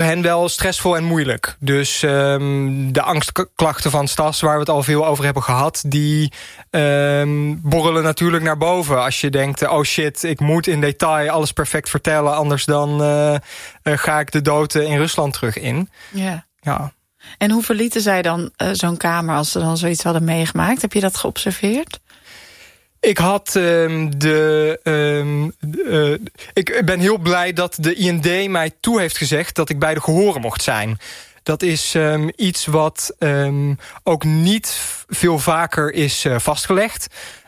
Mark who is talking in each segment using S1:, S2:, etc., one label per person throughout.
S1: hen wel stressvol en moeilijk. Dus de angstklachten van Stas, waar we het al veel over hebben gehad, die borrelen natuurlijk naar boven. Als je denkt, oh shit, ik moet in detail alles perfect vertellen, anders dan ga ik de dood in Rusland terug in. Ja.
S2: En hoe verlieten zij dan zo'n kamer als ze dan zoiets hadden meegemaakt? Heb je dat geobserveerd?
S1: Ik ben heel blij dat de IND mij toe heeft gezegd dat ik bij de gehoren mocht zijn. Dat is iets wat ook niet veel vaker is vastgelegd.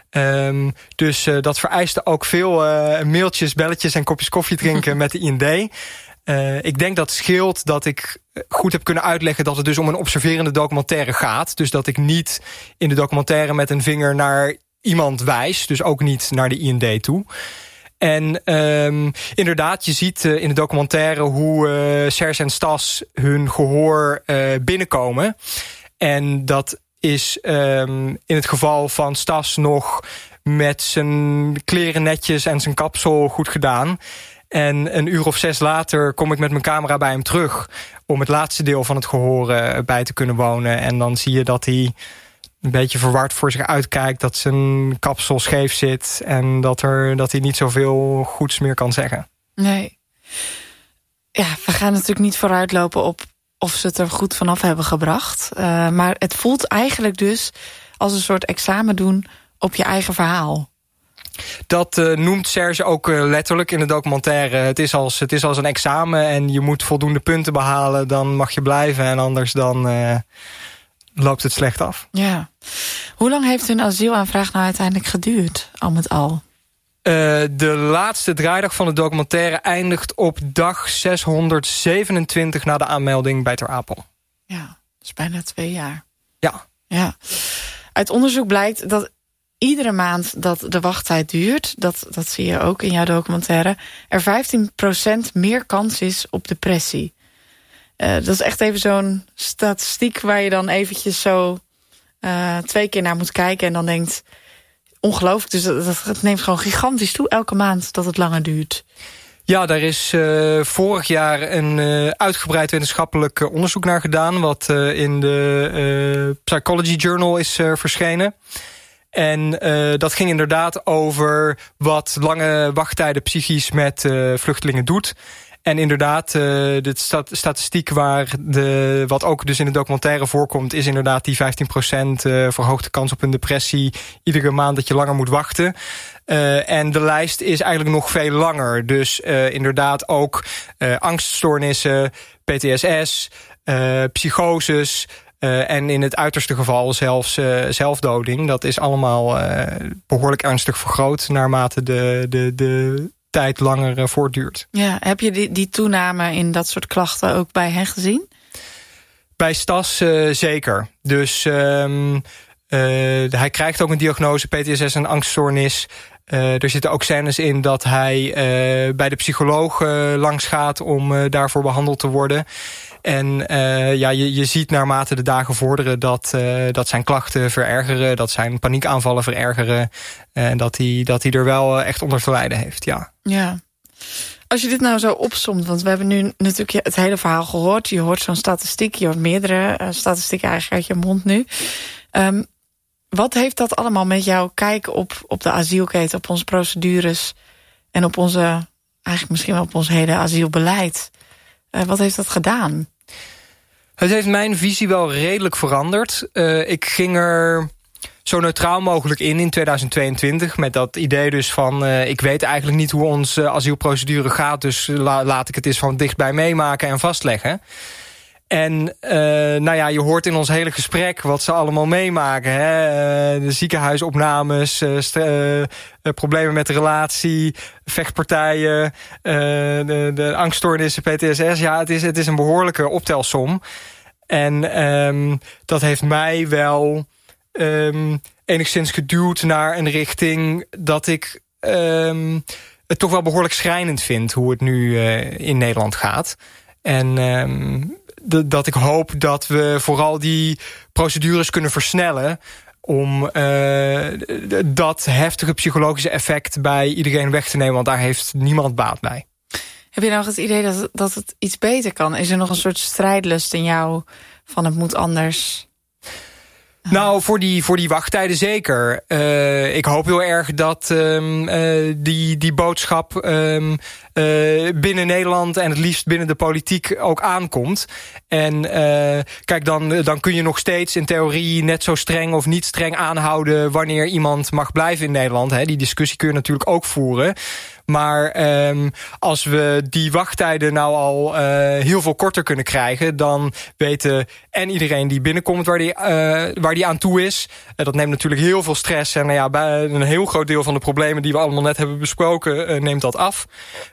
S1: Dus dat vereiste ook veel mailtjes, belletjes en kopjes koffie drinken met de IND. Ik denk dat scheelt dat ik goed heb kunnen uitleggen dat het dus om een observerende documentaire gaat. Dus dat ik niet in de documentaire met een vinger naar iemand wijs, dus ook niet naar de IND toe. En inderdaad, je ziet in de documentaire hoe Serge en Stas hun gehoor binnenkomen. En dat is in het geval van Stas nog met zijn kleren netjes en zijn kapsel goed gedaan. En een uur of 6 later kom ik met mijn camera bij hem terug om het laatste deel van het gehoor bij te kunnen wonen. En dan zie je dat hij een beetje verward voor zich uitkijkt, dat zijn kapsel scheef zit en dat hij niet zoveel goeds meer kan zeggen.
S2: Nee. Ja, we gaan natuurlijk niet vooruitlopen op of ze het er goed vanaf hebben gebracht. Maar het voelt eigenlijk dus als een soort examen doen op je eigen verhaal.
S1: Dat noemt Serge ook letterlijk in de documentaire. Het is als een examen en je moet voldoende punten behalen, dan mag je blijven en anders dan loopt het slecht af. Ja.
S2: Hoe lang heeft hun asielaanvraag nou uiteindelijk geduurd, al met al?
S1: De laatste draaidag van de documentaire eindigt op dag 627 na de aanmelding bij Ter Apel.
S2: Ja, dat is bijna 2 jaar.
S1: Ja.
S2: Uit onderzoek blijkt dat iedere maand dat de wachttijd duurt, dat zie je ook in jouw documentaire, er 15% meer kans is op depressie. Dat is echt even zo'n statistiek waar je dan eventjes zo 2 keer naar moet kijken en dan denkt, ongelooflijk, dus het neemt gewoon gigantisch toe elke maand dat het langer duurt.
S1: Ja, daar is vorig jaar een uitgebreid wetenschappelijk onderzoek naar gedaan, wat in de Psychology Journal is verschenen. En dat ging inderdaad over wat lange wachttijden psychisch met vluchtelingen doet. En inderdaad, de statistiek wat ook dus in de documentaire voorkomt, is inderdaad die 15% verhoogde kans op een depressie iedere maand dat je langer moet wachten. En de lijst is eigenlijk nog veel langer. Dus inderdaad ook angststoornissen, PTSS, psychoses, en in het uiterste geval zelfs zelfdoding. Dat is allemaal behoorlijk ernstig vergroot naarmate de tijd langer voortduurt.
S2: Ja, heb je die toename in dat soort klachten ook bij hen gezien?
S1: Bij Stas zeker. Dus hij krijgt ook een diagnose, PTSS en angststoornis. Er zitten ook scènes in dat hij bij de psycholoog langs gaat om daarvoor behandeld te worden. En je ziet naarmate de dagen vorderen dat zijn klachten verergeren, dat zijn paniekaanvallen verergeren en dat hij er wel echt onder te lijden heeft, ja.
S2: Als je dit nou zo opsomt, want we hebben nu natuurlijk het hele verhaal gehoord. Je hoort zo'n statistiek, je hoort meerdere statistieken eigenlijk uit je mond nu. Wat heeft dat allemaal met jouw kijk op de asielketen, op onze procedures en op eigenlijk misschien wel op ons hele asielbeleid? Wat heeft dat gedaan?
S1: Het heeft mijn visie wel redelijk veranderd. Ik ging er zo neutraal mogelijk in 2022... met dat idee dus van, ik weet eigenlijk niet hoe onze asielprocedure gaat, dus laat ik het eens van dichtbij meemaken en vastleggen. En je hoort in ons hele gesprek wat ze allemaal meemaken. Hè? De ziekenhuisopnames, problemen met de relatie, vechtpartijen, de angststoornissen, PTSS. Ja, het is een behoorlijke optelsom. En dat heeft mij wel enigszins geduwd naar een richting dat ik het toch wel behoorlijk schrijnend vind hoe het nu in Nederland gaat. En dat ik hoop dat we vooral die procedures kunnen versnellen om dat heftige psychologische effect bij iedereen weg te nemen, want daar heeft niemand baat bij.
S2: Heb je nog het idee dat het iets beter kan? Is er nog een soort strijdlust in jou van het moet anders?
S1: Nou, voor die wachttijden zeker. Ik hoop heel erg dat die boodschap binnen Nederland en het liefst binnen de politiek ook aankomt. En kijk, dan kun je nog steeds in theorie net zo streng of niet streng aanhouden wanneer iemand mag blijven in Nederland. Hè. Die discussie kun je natuurlijk ook voeren. Maar als we die wachttijden nou al heel veel korter kunnen krijgen, dan weten en iedereen die binnenkomt waar die aan toe is. Dat neemt natuurlijk heel veel stress. En bij een heel groot deel van de problemen die we allemaal net hebben besproken, neemt dat af.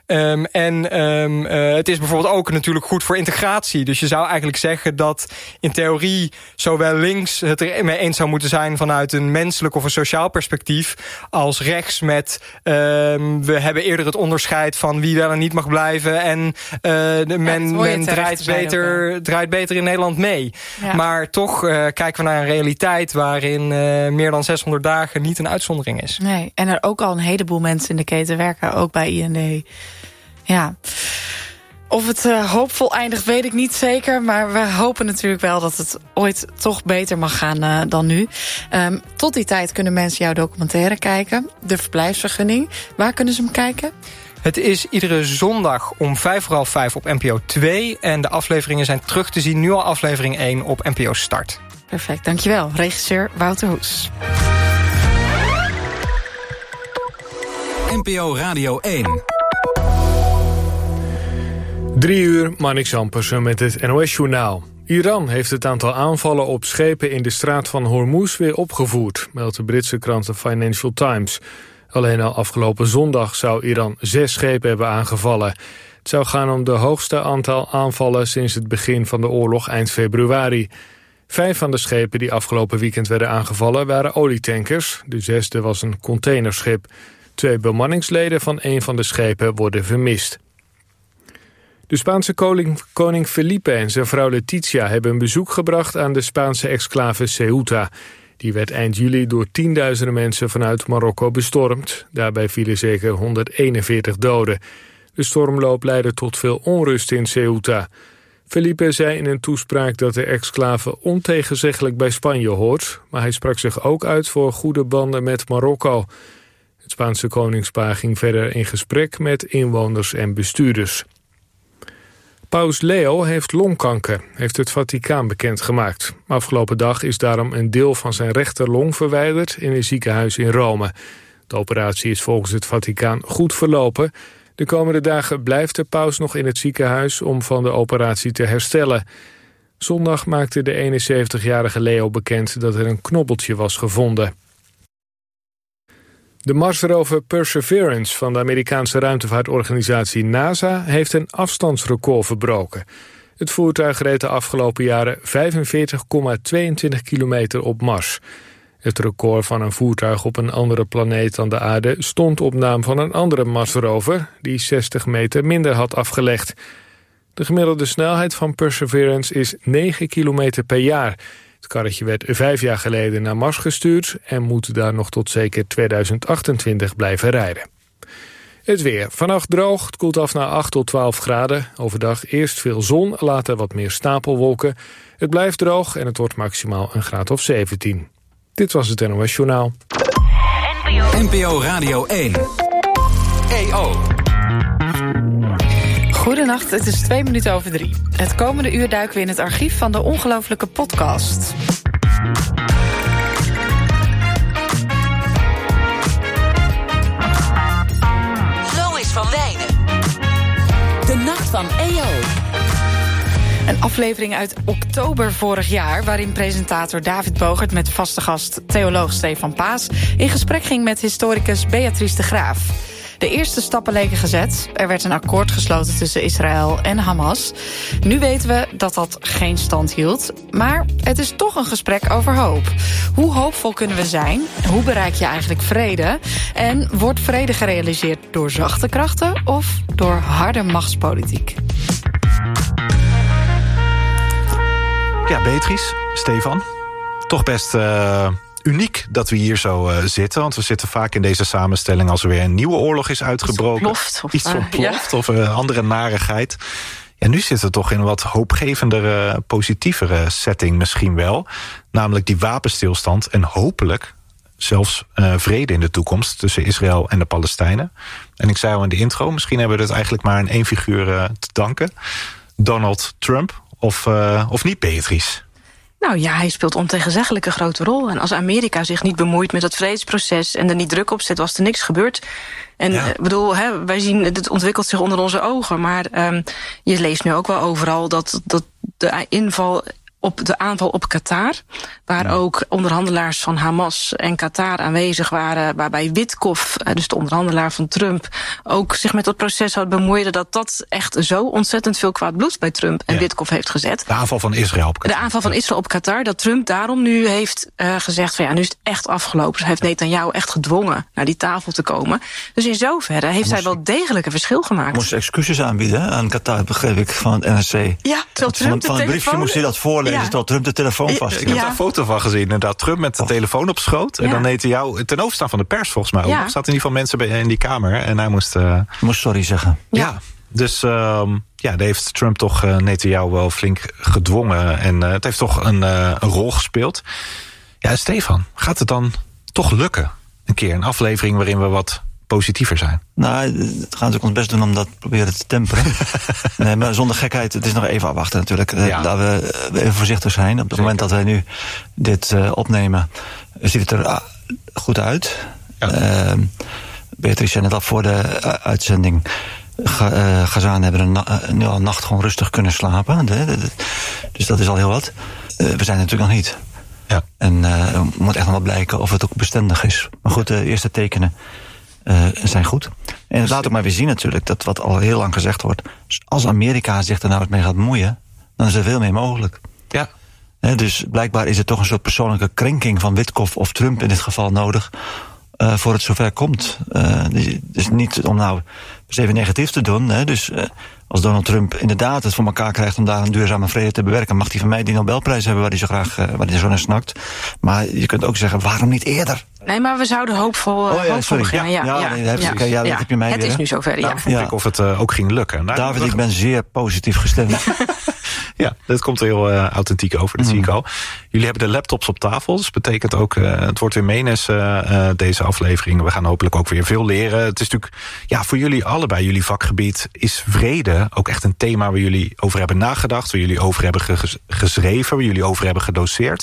S1: Het is bijvoorbeeld ook natuurlijk goed voor integratie. Dus je zou eigenlijk zeggen dat in theorie zowel links het er mee eens zou moeten zijn vanuit een menselijk of een sociaal perspectief, als rechts met we hebben eerder het onderscheid van wie wel en niet mag blijven. En men draait beter in Nederland mee. Ja. Maar toch kijken we naar een realiteit waarin meer dan 600 dagen niet een uitzondering is.
S2: Nee, en er ook al een heleboel mensen in de keten werken, ook bij IND. Ja. Of het hoopvol eindigt, weet ik niet zeker. Maar we hopen natuurlijk wel dat het ooit toch beter mag gaan dan nu. Tot die tijd kunnen mensen jouw documentaire kijken. De verblijfsvergunning. Waar kunnen ze hem kijken?
S1: Het is iedere zondag om 5:05 op NPO 2. En de afleveringen zijn terug te zien. Nu al aflevering 1 op NPO Start.
S2: Perfect, dankjewel. Regisseur Wouter Hoes.
S3: NPO Radio 1.
S4: 3 uur, Marnix Ampersen met het NOS-journaal. Iran heeft het aantal aanvallen op schepen in de straat van Hormuz weer opgevoerd, meldt de Britse krant The Financial Times. Alleen al afgelopen zondag zou Iran 6 schepen hebben aangevallen. Het zou gaan om de hoogste aantal aanvallen sinds het begin van de oorlog eind februari. 5 van de schepen die afgelopen weekend werden aangevallen waren olietankers. De 6e was een containerschip. 2 bemanningsleden van 1 van de schepen worden vermist. De Spaanse koning Felipe en zijn vrouw Letitia hebben een bezoek gebracht aan de Spaanse exclave Ceuta. Die werd eind juli door tienduizenden mensen vanuit Marokko bestormd. Daarbij vielen zeker 141 doden. De stormloop leidde tot veel onrust in Ceuta. Felipe zei in een toespraak dat de exclave ontegenzeggelijk bij Spanje hoort, maar hij sprak zich ook uit voor goede banden met Marokko. Het Spaanse koningspaar ging verder in gesprek met inwoners en bestuurders. Paus Leo heeft longkanker, heeft het Vaticaan bekendgemaakt. Afgelopen dag is daarom een deel van zijn rechterlong verwijderd in een ziekenhuis in Rome. De operatie is volgens het Vaticaan goed verlopen. De komende dagen blijft de paus nog in het ziekenhuis om van de operatie te herstellen. Zondag maakte de 71-jarige Leo bekend dat er een knobbeltje was gevonden. De Marsrover Perseverance van de Amerikaanse ruimtevaartorganisatie NASA heeft een afstandsrecord verbroken. Het voertuig reed de afgelopen jaren 45,22 kilometer op Mars. Het record van een voertuig op een andere planeet dan de aarde stond op naam van een andere Marsrover die 60 meter minder had afgelegd. De gemiddelde snelheid van Perseverance is 9 kilometer per jaar. Het karretje werd 5 jaar geleden naar Mars gestuurd en moet daar nog tot zeker 2028 blijven rijden. Het weer. Vannacht droog, het koelt af naar 8 tot 12 graden. Overdag eerst veel zon, later wat meer stapelwolken. Het blijft droog en het wordt maximaal een graad of 17. Dit was het NOS Journaal.
S3: NPO Radio 1. EO.
S2: Goedenacht, het is 2 minuten over 3. Het komende uur duiken we in het archief van de ongelofelijke podcast.
S5: Lois van Wijnen. De Nacht van EO.
S2: Een aflevering uit oktober vorig jaar, waarin presentator David Bogert met vaste gast theoloog Stefan Paas in gesprek ging met historicus Beatrice de Graaf. De eerste stappen leken gezet. Er werd een akkoord gesloten tussen Israël en Hamas. Nu weten we dat dat geen stand hield. Maar het is toch een gesprek over hoop. Hoe hoopvol kunnen we zijn? Hoe bereik je eigenlijk vrede? En wordt vrede gerealiseerd door zachte krachten of door harde machtspolitiek?
S6: Ja, Beatrice, Stefan. Toch best uniek dat we hier zo zitten. Want we zitten vaak in deze samenstelling als er weer een nieuwe oorlog is uitgebroken. Iets ontploft of andere narigheid. Ja, nu zitten we toch in een wat hoopgevendere, positievere setting misschien wel. Namelijk die wapenstilstand en hopelijk zelfs vrede in de toekomst tussen Israël en de Palestijnen. En ik zei al in de intro, misschien hebben we het eigenlijk maar aan één figuur te danken. Donald Trump of niet, Beatrice?
S7: Nou ja, hij speelt ontegenzeggelijk een grote rol. En als Amerika zich niet bemoeit met het vredesproces en er niet druk op zet, was er niks gebeurd. En ik bedoel, wij zien, het ontwikkelt zich onder onze ogen. Maar je leest nu ook wel overal dat de aanval op Qatar, waar ook onderhandelaars van Hamas en Qatar aanwezig waren, waarbij Witkoff, dus de onderhandelaar van Trump, ook zich met dat proces had bemoeid, dat echt zo ontzettend veel kwaad bloed bij Trump en Witkoff heeft gezet.
S6: De aanval van Israël op Qatar.
S7: De aanval van Israël op Qatar, dat Trump daarom nu heeft gezegd van nu is het echt afgelopen. Dus hij heeft Netanyahu echt gedwongen naar die tafel te komen. Dus in zoverre heeft hij wel degelijk een verschil gemaakt.
S8: Moest excuses aanbieden aan Qatar, begreep ik, van het NRC.
S7: Ja, terwijl Trump
S8: van het briefje moest hij dat voorlezen. Terwijl Trump de telefoon vast.
S6: Ik heb daar een foto van gezien. Inderdaad, Trump met de telefoon op schoot. En dan Netanyahu ten overstaan van de pers volgens mij ook. Er zaten in ieder geval mensen in die kamer. En hij moest
S8: sorry zeggen.
S6: Ja. Dus daar heeft Trump toch Netanyahu wel flink gedwongen. En het heeft toch een rol gespeeld. Ja, Stefan, gaat het dan toch lukken? Een keer een aflevering waarin we wat positiever zijn.
S8: Nou, we gaan natuurlijk ons best doen om dat proberen te temperen. Nee, maar zonder gekheid, het is nog even afwachten natuurlijk. Laten we even voorzichtig zijn. Op het moment dat wij nu dit opnemen, ziet het er goed uit. Ja. Beatrice zei net al voor de uitzending, Gazanen hebben nu al een nacht gewoon rustig kunnen slapen. Dus dat is al heel wat. We zijn natuurlijk nog niet. Ja. En het moet echt nog wel blijken of het ook bestendig is. Maar goed, de eerste tekenen zijn goed. En het laat ook maar weer zien natuurlijk, dat wat al heel lang gezegd wordt, als Amerika zich er nou eens mee gaat bemoeien, dan is er veel meer mogelijk.
S6: Ja.
S8: Dus blijkbaar is er toch een soort persoonlijke krenking van Witkoff of Trump in dit geval nodig, voor het zover komt. Dus niet om nou even negatief te doen. Dus als Donald Trump inderdaad het voor elkaar krijgt om daar een duurzame vrede te bewerken, mag hij van mij die Nobelprijs hebben waar hij zo graag waar hij zo naar snakt. Maar je kunt ook zeggen, waarom niet eerder?
S7: Nee, maar we zouden hoopvol beginnen.
S8: Dat heb je mij
S7: het
S8: weer,
S7: is nu zover,
S6: Nou, vroeg ik of het ook ging lukken. Nou,
S8: David, ik ben zeer positief gestemd.
S6: Ja, dat komt heel authentiek over, dat zie ik al. Jullie hebben de laptops op tafel, dus betekent ook, het wordt weer menens deze aflevering. We gaan hopelijk ook weer veel leren. Het is natuurlijk, voor jullie allebei, jullie vakgebied, is vrede ook echt een thema waar jullie over hebben nagedacht, waar jullie over hebben geschreven, waar jullie over hebben gedoseerd.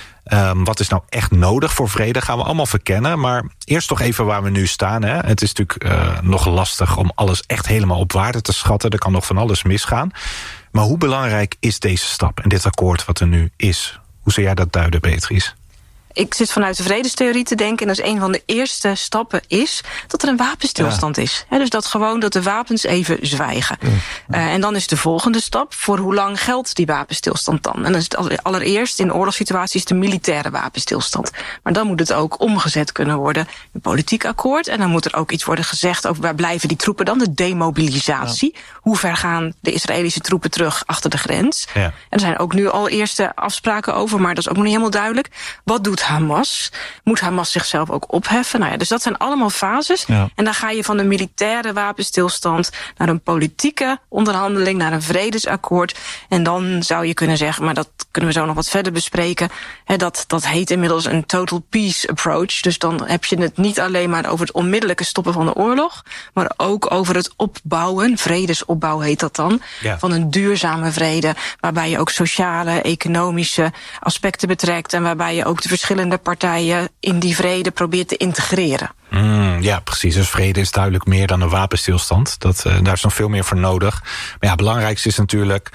S6: Wat is nou echt nodig voor vrede, gaan we allemaal verkennen. Maar eerst toch even waar we nu staan. Hè. Het is natuurlijk nog lastig om alles echt helemaal op waarde te schatten. Er kan nog van alles misgaan. Maar hoe belangrijk is deze stap en dit akkoord wat er nu is? Hoe zou jij dat duiden, Beatrice?
S7: Ik zit vanuit de vredestheorie te denken, en dat is een van de eerste stappen is dat er een wapenstilstand is. Dus dat de wapens even zwijgen. En dan is de volgende stap, voor hoe lang geldt die wapenstilstand dan? En dan is het allereerst in oorlogssituaties de militaire wapenstilstand. Maar dan moet het ook omgezet kunnen worden, een politiek akkoord. En dan moet er ook iets worden gezegd over waar blijven die troepen dan, de demobilisatie. Ja. Hoe ver gaan de Israëlische troepen terug achter de grens? Ja. En er zijn ook nu al eerste afspraken over, maar dat is ook nog niet helemaal duidelijk. Wat doet Hamas? Moet Hamas zichzelf ook opheffen? Nou ja, dus dat zijn allemaal fases. Ja. En dan ga je van de militaire wapenstilstand naar een politieke onderhandeling, naar een vredesakkoord. En dan zou je kunnen zeggen, maar dat kunnen we zo nog wat verder bespreken. Dat heet inmiddels een total peace approach. Dus dan heb je het niet alleen maar over het onmiddellijke stoppen van de oorlog, maar ook over het opbouwen, vredesopbouw heet dat dan, van een duurzame vrede, waarbij je ook sociale, economische aspecten betrekt en waarbij je ook de verschillende partijen in die vrede probeert te integreren.
S6: Ja, precies. Dus vrede is duidelijk meer dan een wapenstilstand. Daar is nog veel meer voor nodig. Maar ja, het belangrijkste is natuurlijk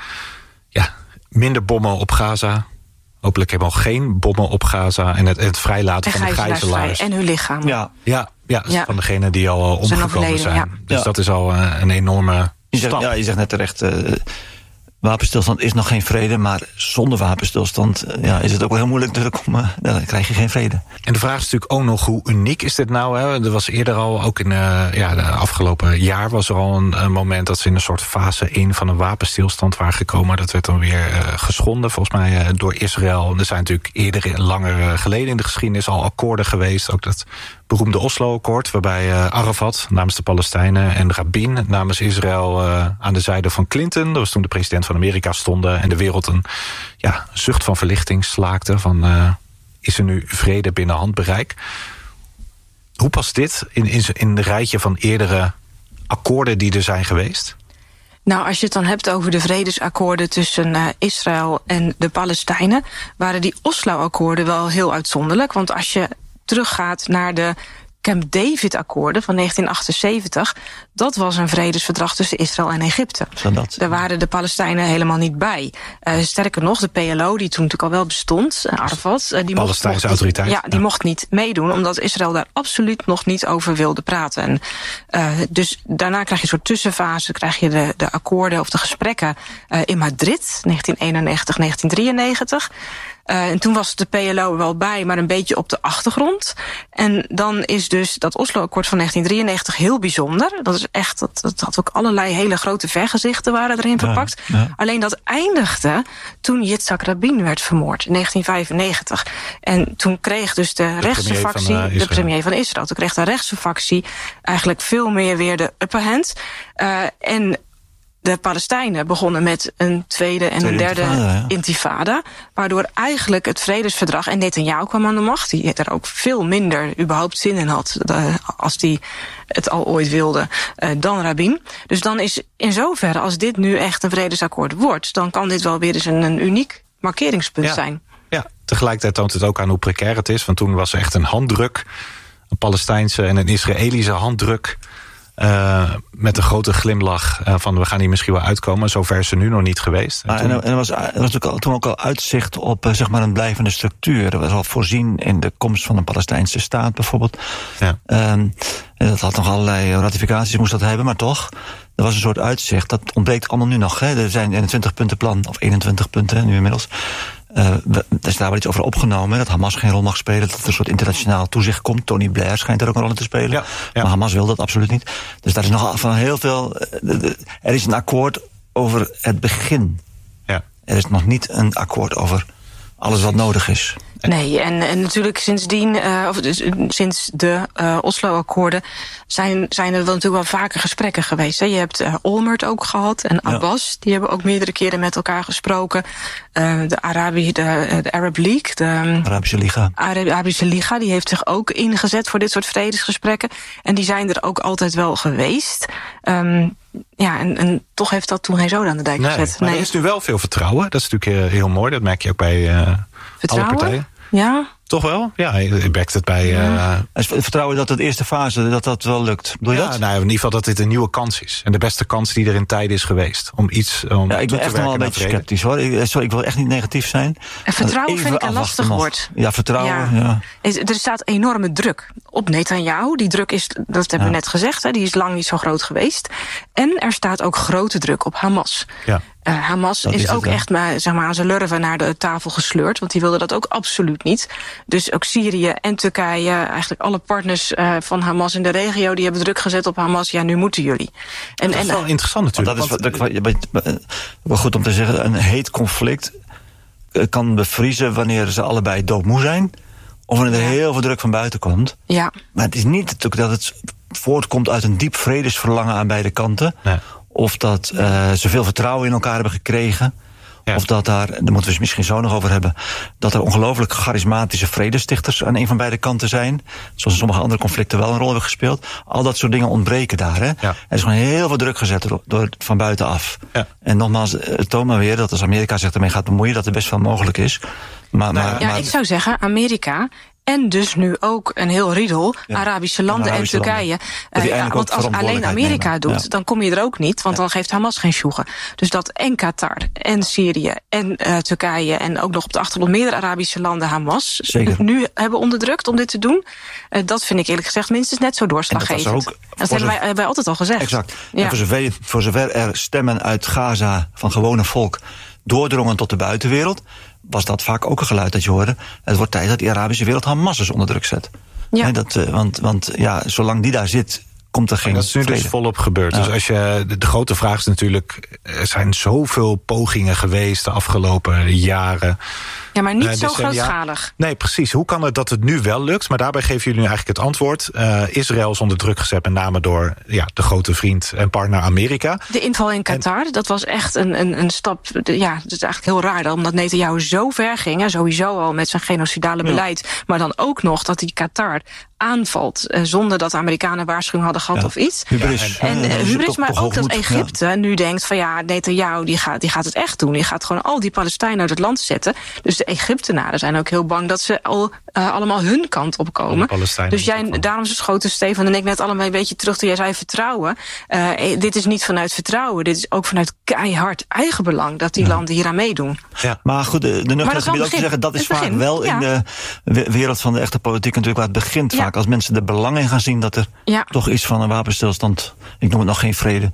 S6: minder bommen op Gaza. Hopelijk hebben we al geen bommen op Gaza. En het vrijlaten van de gijzelaars.
S7: En hun lichaam.
S6: Ja, van degenen die al omgekomen zijn. Dus dat is al een enorme stap.
S8: Je zegt net terecht, Wapenstilstand is nog geen vrede, maar zonder wapenstilstand is het ook wel heel moeilijk natuurlijk dan krijg je geen vrede.
S6: En de vraag is natuurlijk ook nog hoe uniek is dit nou? Hè? Er was eerder al, ook in de afgelopen jaar was er al een moment dat ze in een soort fase 1 van een wapenstilstand waren gekomen. Dat werd dan weer geschonden, volgens mij door Israël. Er zijn natuurlijk eerder, langer geleden in de geschiedenis al akkoorden geweest. Ook dat beroemde Oslo-akkoord, waarbij Arafat namens de Palestijnen en Rabin namens Israël aan de zijde van Clinton, dat was toen de president van Amerika, stonden en de wereld een zucht van verlichting slaakte van is er nu vrede binnen handbereik. Hoe past dit in de rijtje van eerdere akkoorden die er zijn geweest?
S7: Nou, als je het dan hebt over de vredesakkoorden tussen Israël en de Palestijnen, waren die Oslo-akkoorden wel heel uitzonderlijk. Want als je teruggaat naar de Camp David-akkoorden van 1978... dat was een vredesverdrag tussen Israël en Egypte. Daar waren de Palestijnen helemaal niet bij. Sterker nog, de PLO, die toen natuurlijk al wel bestond, Arafat, die
S6: Palestijnse autoriteit.
S7: Ja, die mocht niet meedoen, omdat Israël daar absoluut nog niet over wilde praten. En, dus daarna krijg je een soort tussenfase, krijg je de akkoorden of de gesprekken in Madrid, 1991, 1993... En toen was de PLO wel bij, maar een beetje op de achtergrond. En dan is dus dat Oslo-akkoord van 1993 heel bijzonder. Dat is echt, dat had ook allerlei hele grote vergezichten waren erin verpakt. Ja. Alleen dat eindigde toen Yitzhak Rabin werd vermoord in 1995. En toen kreeg dus de rechtse factie, de premier van Israël, toen kreeg de rechtse factie eigenlijk veel meer weer de upper hand. En de Palestijnen begonnen met een tweede en een derde intifada, waardoor eigenlijk het vredesverdrag, en Netanyahu kwam aan de macht, die er ook veel minder überhaupt zin in had als die het al ooit wilde, dan Rabin. Dus dan is in zoverre, als dit nu echt een vredesakkoord wordt, dan kan dit wel weer eens een uniek markeringspunt zijn. Ja,
S6: tegelijkertijd toont het ook aan hoe precair het is, want toen was er echt een handdruk, een Palestijnse en een Israëlische handdruk, met een grote glimlach van we gaan hier misschien wel uitkomen. Zover is ze nu nog niet geweest.
S8: En er was natuurlijk toen ook al uitzicht op zeg maar een blijvende structuur. Er was al voorzien in de komst van een Palestijnse staat bijvoorbeeld. Ja. En dat had nog allerlei ratificaties, moest dat hebben, maar toch. Er was een soort uitzicht. Dat ontbreekt allemaal nu nog. Hè. Er zijn een 20-puntenplan, of 21 punten nu inmiddels. Er is daar wel iets over opgenomen, dat Hamas geen rol mag spelen, dat er een soort internationaal toezicht komt. Tony Blair schijnt er ook een rol in te spelen. Ja. Maar Hamas wil dat absoluut niet. Dus daar is nog van heel veel. Er is een akkoord over het begin. Ja. Er is nog niet een akkoord over alles wat nodig is.
S7: Nee, en natuurlijk sindsdien, sinds de Oslo-akkoorden zijn er wel natuurlijk wel vaker gesprekken geweest. Hè. Je hebt Olmert ook gehad en Abbas, die hebben ook meerdere keren met elkaar gesproken. De Arab League, de Arabische Liga, die heeft zich ook ingezet voor dit soort vredesgesprekken. En die zijn er ook altijd wel geweest. En toch heeft dat toen geen zoden aan de dijk gezet.
S6: Maar er is nu wel veel vertrouwen. Dat is natuurlijk heel mooi. Dat merk je ook bij alle partijen.
S7: Ja.
S6: Toch wel? Ja, ik merk het bij.
S8: Vertrouwen dat de eerste fase dat wel lukt. Bedoel je dat?
S6: Nou, in ieder geval dat dit een nieuwe kans is. En de beste kans die er in tijden is geweest. Ik
S8: ben echt nog wel een beetje sceptisch hoor. Ik wil echt niet negatief zijn.
S7: En vertrouwen vind ik een lastig woord.
S8: Ja, vertrouwen. Ja.
S7: Er staat enorme druk op Netanyahu. Die druk is, dat hebben we net gezegd, hè, die is lang niet zo groot geweest. En er staat ook grote druk op Hamas. Ja. Hamas is ook echt aan zijn lurven naar de tafel gesleurd. Want die wilden dat ook absoluut niet. Dus ook Syrië en Turkije, eigenlijk alle partners van Hamas in de regio, die hebben druk gezet op Hamas. Ja, nu moeten jullie.
S6: Dat is wel interessant natuurlijk.
S8: Dat is wel goed om te zeggen, een heet conflict kan bevriezen wanneer ze allebei doodmoe zijn. Of wanneer er heel veel druk van buiten komt. Ja. Maar het is niet natuurlijk dat het voortkomt uit een diep vredesverlangen aan beide kanten. Nee. Of dat ze veel vertrouwen in elkaar hebben gekregen. Ja. Of dat daar moeten we het misschien zo nog over hebben, dat er ongelooflijk charismatische vredestichters aan een van beide kanten zijn. Zoals in sommige andere conflicten wel een rol hebben gespeeld. Al dat soort dingen ontbreken daar. Hè? Ja. Er is gewoon heel veel druk gezet door van buitenaf. Ja. En nogmaals, het toont maar weer dat als Amerika zich ermee gaat bemoeien, dat er best wel mogelijk is.
S7: Ik zou zeggen, Amerika En dus nu ook een heel riedel, Arabische landen en Turkije. Want als alleen Amerika doet, dan kom je er ook niet. Want dan geeft Hamas geen sjoegen. Dus dat en Qatar en Syrië en Turkije en ook nog op de achtergrond meerdere Arabische landen Hamas nu hebben onderdrukt om dit te doen. Dat vind ik eerlijk gezegd minstens net zo doorslaggevend. Dat hebben wij altijd al gezegd.
S8: Exact. Ja. En voor zover er stemmen uit Gaza van gewone volk doordrongen tot de buitenwereld, was dat vaak ook een geluid dat je hoorde. Het wordt tijd dat die Arabische wereld Hamas eens onder druk zet. Ja. Want zolang die daar zit, komt er geen
S6: en dat is nu
S8: vrede.
S6: Dus volop gebeurd. Ja. Dus als je de grote vraag is natuurlijk, er zijn zoveel pogingen geweest de afgelopen jaren.
S7: Ja, maar niet zo grootschalig.
S6: Nee, precies. Hoe kan het dat het nu wel lukt? Maar daarbij geven jullie nu eigenlijk het antwoord. Israël is onder druk gezet, met name door de grote vriend en partner Amerika.
S7: De inval in Qatar, dat was echt een stap. Ja, dat is eigenlijk heel raar, omdat Netanyahu zo ver ging. Sowieso al met zijn genocidale beleid. Maar dan ook nog dat die Qatar aanvalt zonder dat de Amerikanen waarschuwing hadden gehad of iets.
S8: Hubris.
S7: Hubris, maar ook dat Egypte nu denkt van Netanyahu die gaat het echt doen. Die gaat gewoon al die Palestijnen uit het land zetten. Dus de Egyptenaren zijn ook heel bang dat ze allemaal hun kant opkomen. Dus daarom schoten Stefan en ik net allemaal een beetje terug toen jij zei vertrouwen. Dit is niet vanuit vertrouwen. Dit is ook vanuit keihard eigenbelang dat die landen hier aan meedoen.
S8: Ja. Maar goed, de nuchterheid gebied ook te zeggen, dat is vaak wel in de wereld van de echte politiek natuurlijk waar het begint vaak. Als mensen er belang in gaan zien dat er toch iets van een wapenstilstand, ik noem het nog geen vrede,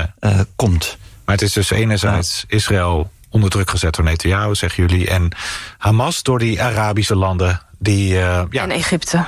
S8: komt.
S6: Maar het is dus enerzijds Israël onder druk gezet door Netanyahu, zeggen jullie, en Hamas door die Arabische landen die
S7: en Egypte,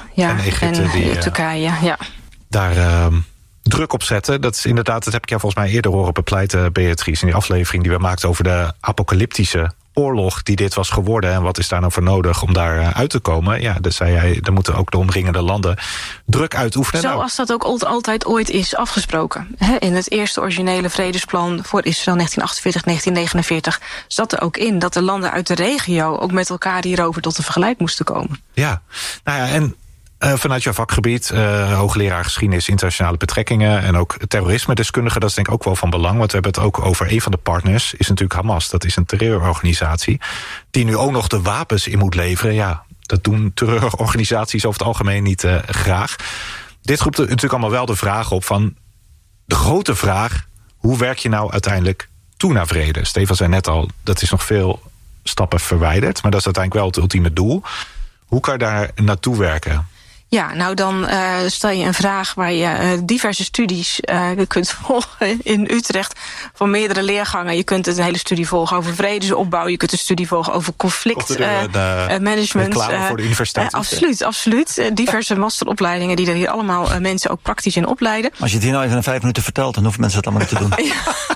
S7: en Turkije,
S6: daar druk op zetten. Dat is inderdaad, dat heb ik jou volgens mij eerder horen bepleiten, Beatrice, in die aflevering die we maakten over de apocalyptische oorlog die dit was geworden en wat is daar nou voor nodig om daar uit te komen. Ja, dus zei jij, dan moeten ook de omringende landen druk uitoefenen.
S7: Zoals dat ook altijd ooit is afgesproken. In het eerste originele vredesplan voor Israël 1948-1949 zat er ook in dat de landen uit de regio ook met elkaar hierover tot een vergelijk moesten komen.
S6: Ja, en vanuit jouw vakgebied, hoogleraar geschiedenis, internationale betrekkingen en ook terrorisme-deskundige, dat is denk ik ook wel van belang, want we hebben het ook over een van de partners, is natuurlijk Hamas. Dat is een terreurorganisatie die nu ook nog de wapens in moet leveren. Ja, dat doen terreurorganisaties over het algemeen niet graag. Dit roept natuurlijk allemaal wel de vraag op van de grote vraag, hoe werk je nou uiteindelijk toe naar vrede? Stefan zei net al, dat is nog veel stappen verwijderd, maar dat is uiteindelijk wel het ultieme doel. Hoe kan je daar naartoe werken?
S7: Ja, nou dan stel je een vraag waar je diverse studies kunt volgen in Utrecht van meerdere leergangen. Je kunt een hele studie volgen over vredesopbouw. Je kunt een studie volgen over conflictmanagement.
S6: Reclame voor de universiteit.
S7: Absoluut. Diverse masteropleidingen die er hier allemaal mensen ook praktisch in opleiden.
S8: Als je het hier nou even in 5 minuten vertelt, dan hoeven mensen dat allemaal niet te doen.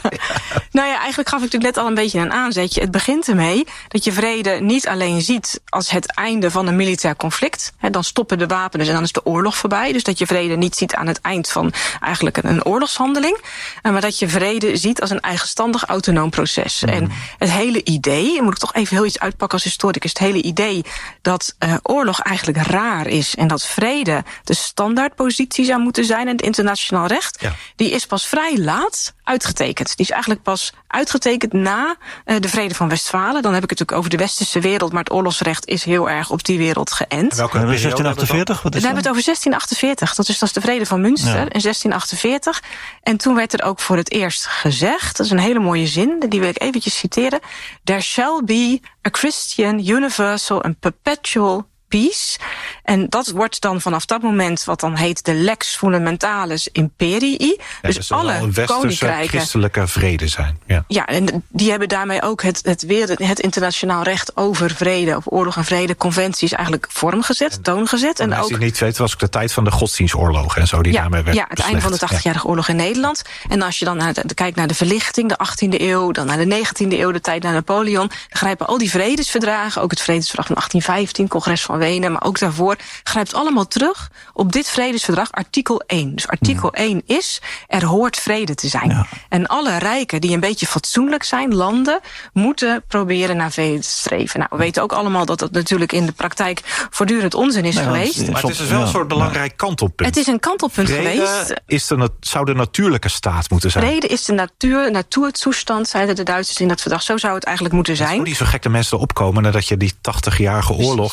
S7: Nou ja, eigenlijk gaf ik natuurlijk net al een beetje een aanzetje. Het begint ermee dat je vrede niet alleen ziet als het einde van een militair conflict. Dan stoppen de wapens en dan is de oorlog voorbij. Dus dat je vrede niet ziet aan het eind van eigenlijk een oorlogshandeling. Maar dat je vrede ziet als een eigenstandig autonoom proces. En het hele idee, moet ik toch even heel iets uitpakken als historicus. Het hele idee dat oorlog eigenlijk raar is. En dat vrede de standaardpositie zou moeten zijn in het internationaal recht. Ja. Die is pas vrij laat uitgetekend. Die is eigenlijk pas uitgetekend na de vrede van Westfalen. Dan heb ik het natuurlijk over de westerse wereld, maar het oorlogsrecht is heel erg op die wereld geënt.
S8: Welke 1648?
S7: We hebben het over 1648. Dat is de vrede van Münster in 1648. En toen werd er ook voor het eerst gezegd, dat is een hele mooie zin, die wil ik eventjes citeren. There shall be a Christian, universal and perpetual peace. En dat wordt dan vanaf dat moment wat dan heet de lex fundamentalis imperii.
S6: Ja, dus alle koninkrijken christelijke vrede zijn.
S7: Ja, en die hebben daarmee ook het internationaal recht over vrede, of oorlog en vrede, conventies eigenlijk vormgezet, toongezet. En
S6: als je niet weet, was ook de tijd van de godsdienstoorlogen en zo die daarmee werd
S7: het einde van de 80-jarige oorlog in Nederland. En als je dan kijkt naar de verlichting, de 18e eeuw, dan naar de 19e eeuw, de tijd naar Napoleon, dan grijpen al die vredesverdragen, ook het vredesverdrag van 1815, congres van Wenen, maar ook daarvoor, grijpt allemaal terug op dit vredesverdrag, artikel 1. Dus artikel 1 is, er hoort vrede te zijn. Ja. En alle rijken die een beetje fatsoenlijk zijn, landen, moeten proberen naar vrede te streven. Nou, we weten ook allemaal dat dat natuurlijk in de praktijk voortdurend onzin is geweest.
S6: Maar het is dus wel een soort belangrijk kantelpunt.
S7: Het is een kantelpunt geweest.
S6: Zou de natuurlijke staat moeten zijn.
S7: Vrede is de natuurtoestand, zeiden de Duitsers in dat verdrag. Zo zou het eigenlijk moeten zijn.
S6: Het is niet zo gek dat mensen opkomen nadat je die 80-jarige oorlog, waarin eigenlijk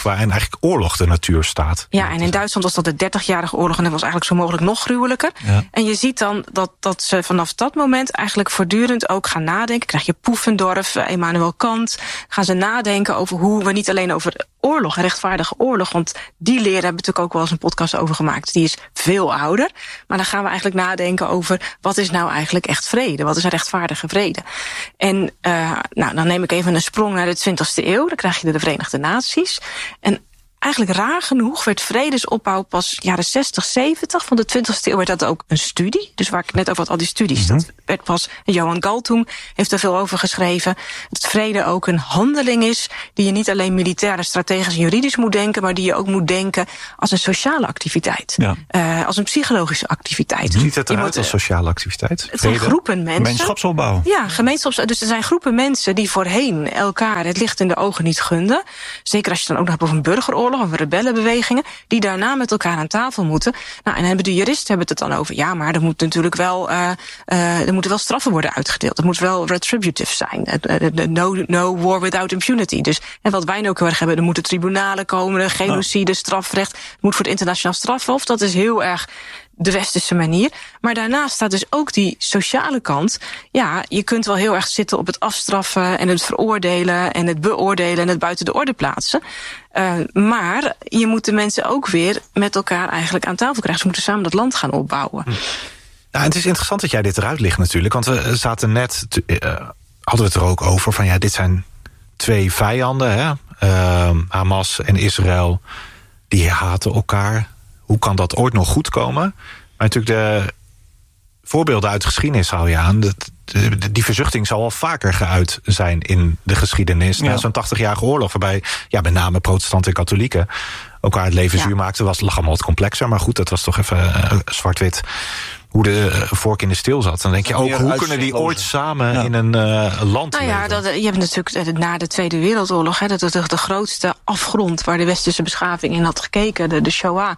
S6: eigenlijk oorlog de natuur staat.
S7: Ja, en in Duitsland was dat de 30-jarige oorlog en dat was eigenlijk zo mogelijk nog gruwelijker.
S6: Ja.
S7: En je ziet dan dat ze vanaf dat moment eigenlijk voortdurend ook gaan nadenken. Krijg je Pufendorf, Immanuel Kant, gaan ze nadenken over hoe we niet alleen over oorlog, rechtvaardige oorlog, want die leren hebben we natuurlijk ook wel eens een podcast over gemaakt. Die is veel ouder, maar dan gaan we eigenlijk nadenken over wat is nou eigenlijk echt vrede? Wat is een rechtvaardige vrede? En dan neem ik even een sprong naar de 20e eeuw. Dan krijg je de Verenigde Naties. En eigenlijk raar genoeg werd vredesopbouw pas jaren 60, 70 van de 20e eeuw werd dat ook een studie. Dus waar ik net over had, al die studies, dat werd pas. Johan Galtung heeft er veel over geschreven. Dat vrede ook een handeling is die je niet alleen militair, strategisch en juridisch moet denken, maar die je ook moet denken als een sociale activiteit. Ja. Als een psychologische activiteit.
S6: Ziet het eruit als sociale activiteit?
S7: Het zijn groepen mensen.
S8: Gemeenschapsopbouw.
S7: Ja, dus er zijn groepen mensen die voorheen elkaar het licht in de ogen niet gunden. Zeker als je dan ook nog hebt over een burgeroorlog of rebellenbewegingen, die daarna met elkaar aan tafel moeten. Nou, en hebben de juristen het dan over. Ja, maar er moet natuurlijk wel, er moeten wel straffen worden uitgedeeld. Het moet wel retributive zijn. No war without impunity. Dus en wat wij nu ook heel erg hebben, er moeten tribunalen komen, genocide, strafrecht. Het moet voor het internationaal strafhof. Dat is heel erg de westerse manier. Maar daarnaast staat dus ook die sociale kant. Ja, je kunt wel heel erg zitten op het afstraffen en het veroordelen en het beoordelen en het buiten de orde plaatsen. Maar je moet de mensen ook weer met elkaar eigenlijk aan tafel krijgen. Ze moeten samen dat land gaan opbouwen.
S6: Nou, het is interessant dat jij dit eruit ligt natuurlijk. Want we zaten net, hadden we het er ook over van dit zijn twee vijanden, hè? Hamas en Israël, die haten elkaar. Hoe kan dat ooit nog goed komen? Maar natuurlijk de voorbeelden uit de geschiedenis hou je aan. Die verzuchting zal al vaker geuit zijn in de geschiedenis. Ja. Zo'n 80-jarige oorlog waarbij met name protestanten en katholieken elkaar het leven zuur maakten. Lag allemaal wat complexer. Maar goed, dat was toch even zwart-wit hoe de vork in de steel zat. Dan denk je ook, hoe kunnen die ooit samen in een land leven?
S7: Je hebt natuurlijk na de Tweede Wereldoorlog, de grootste afgrond waar de westerse beschaving in had gekeken, de Shoah.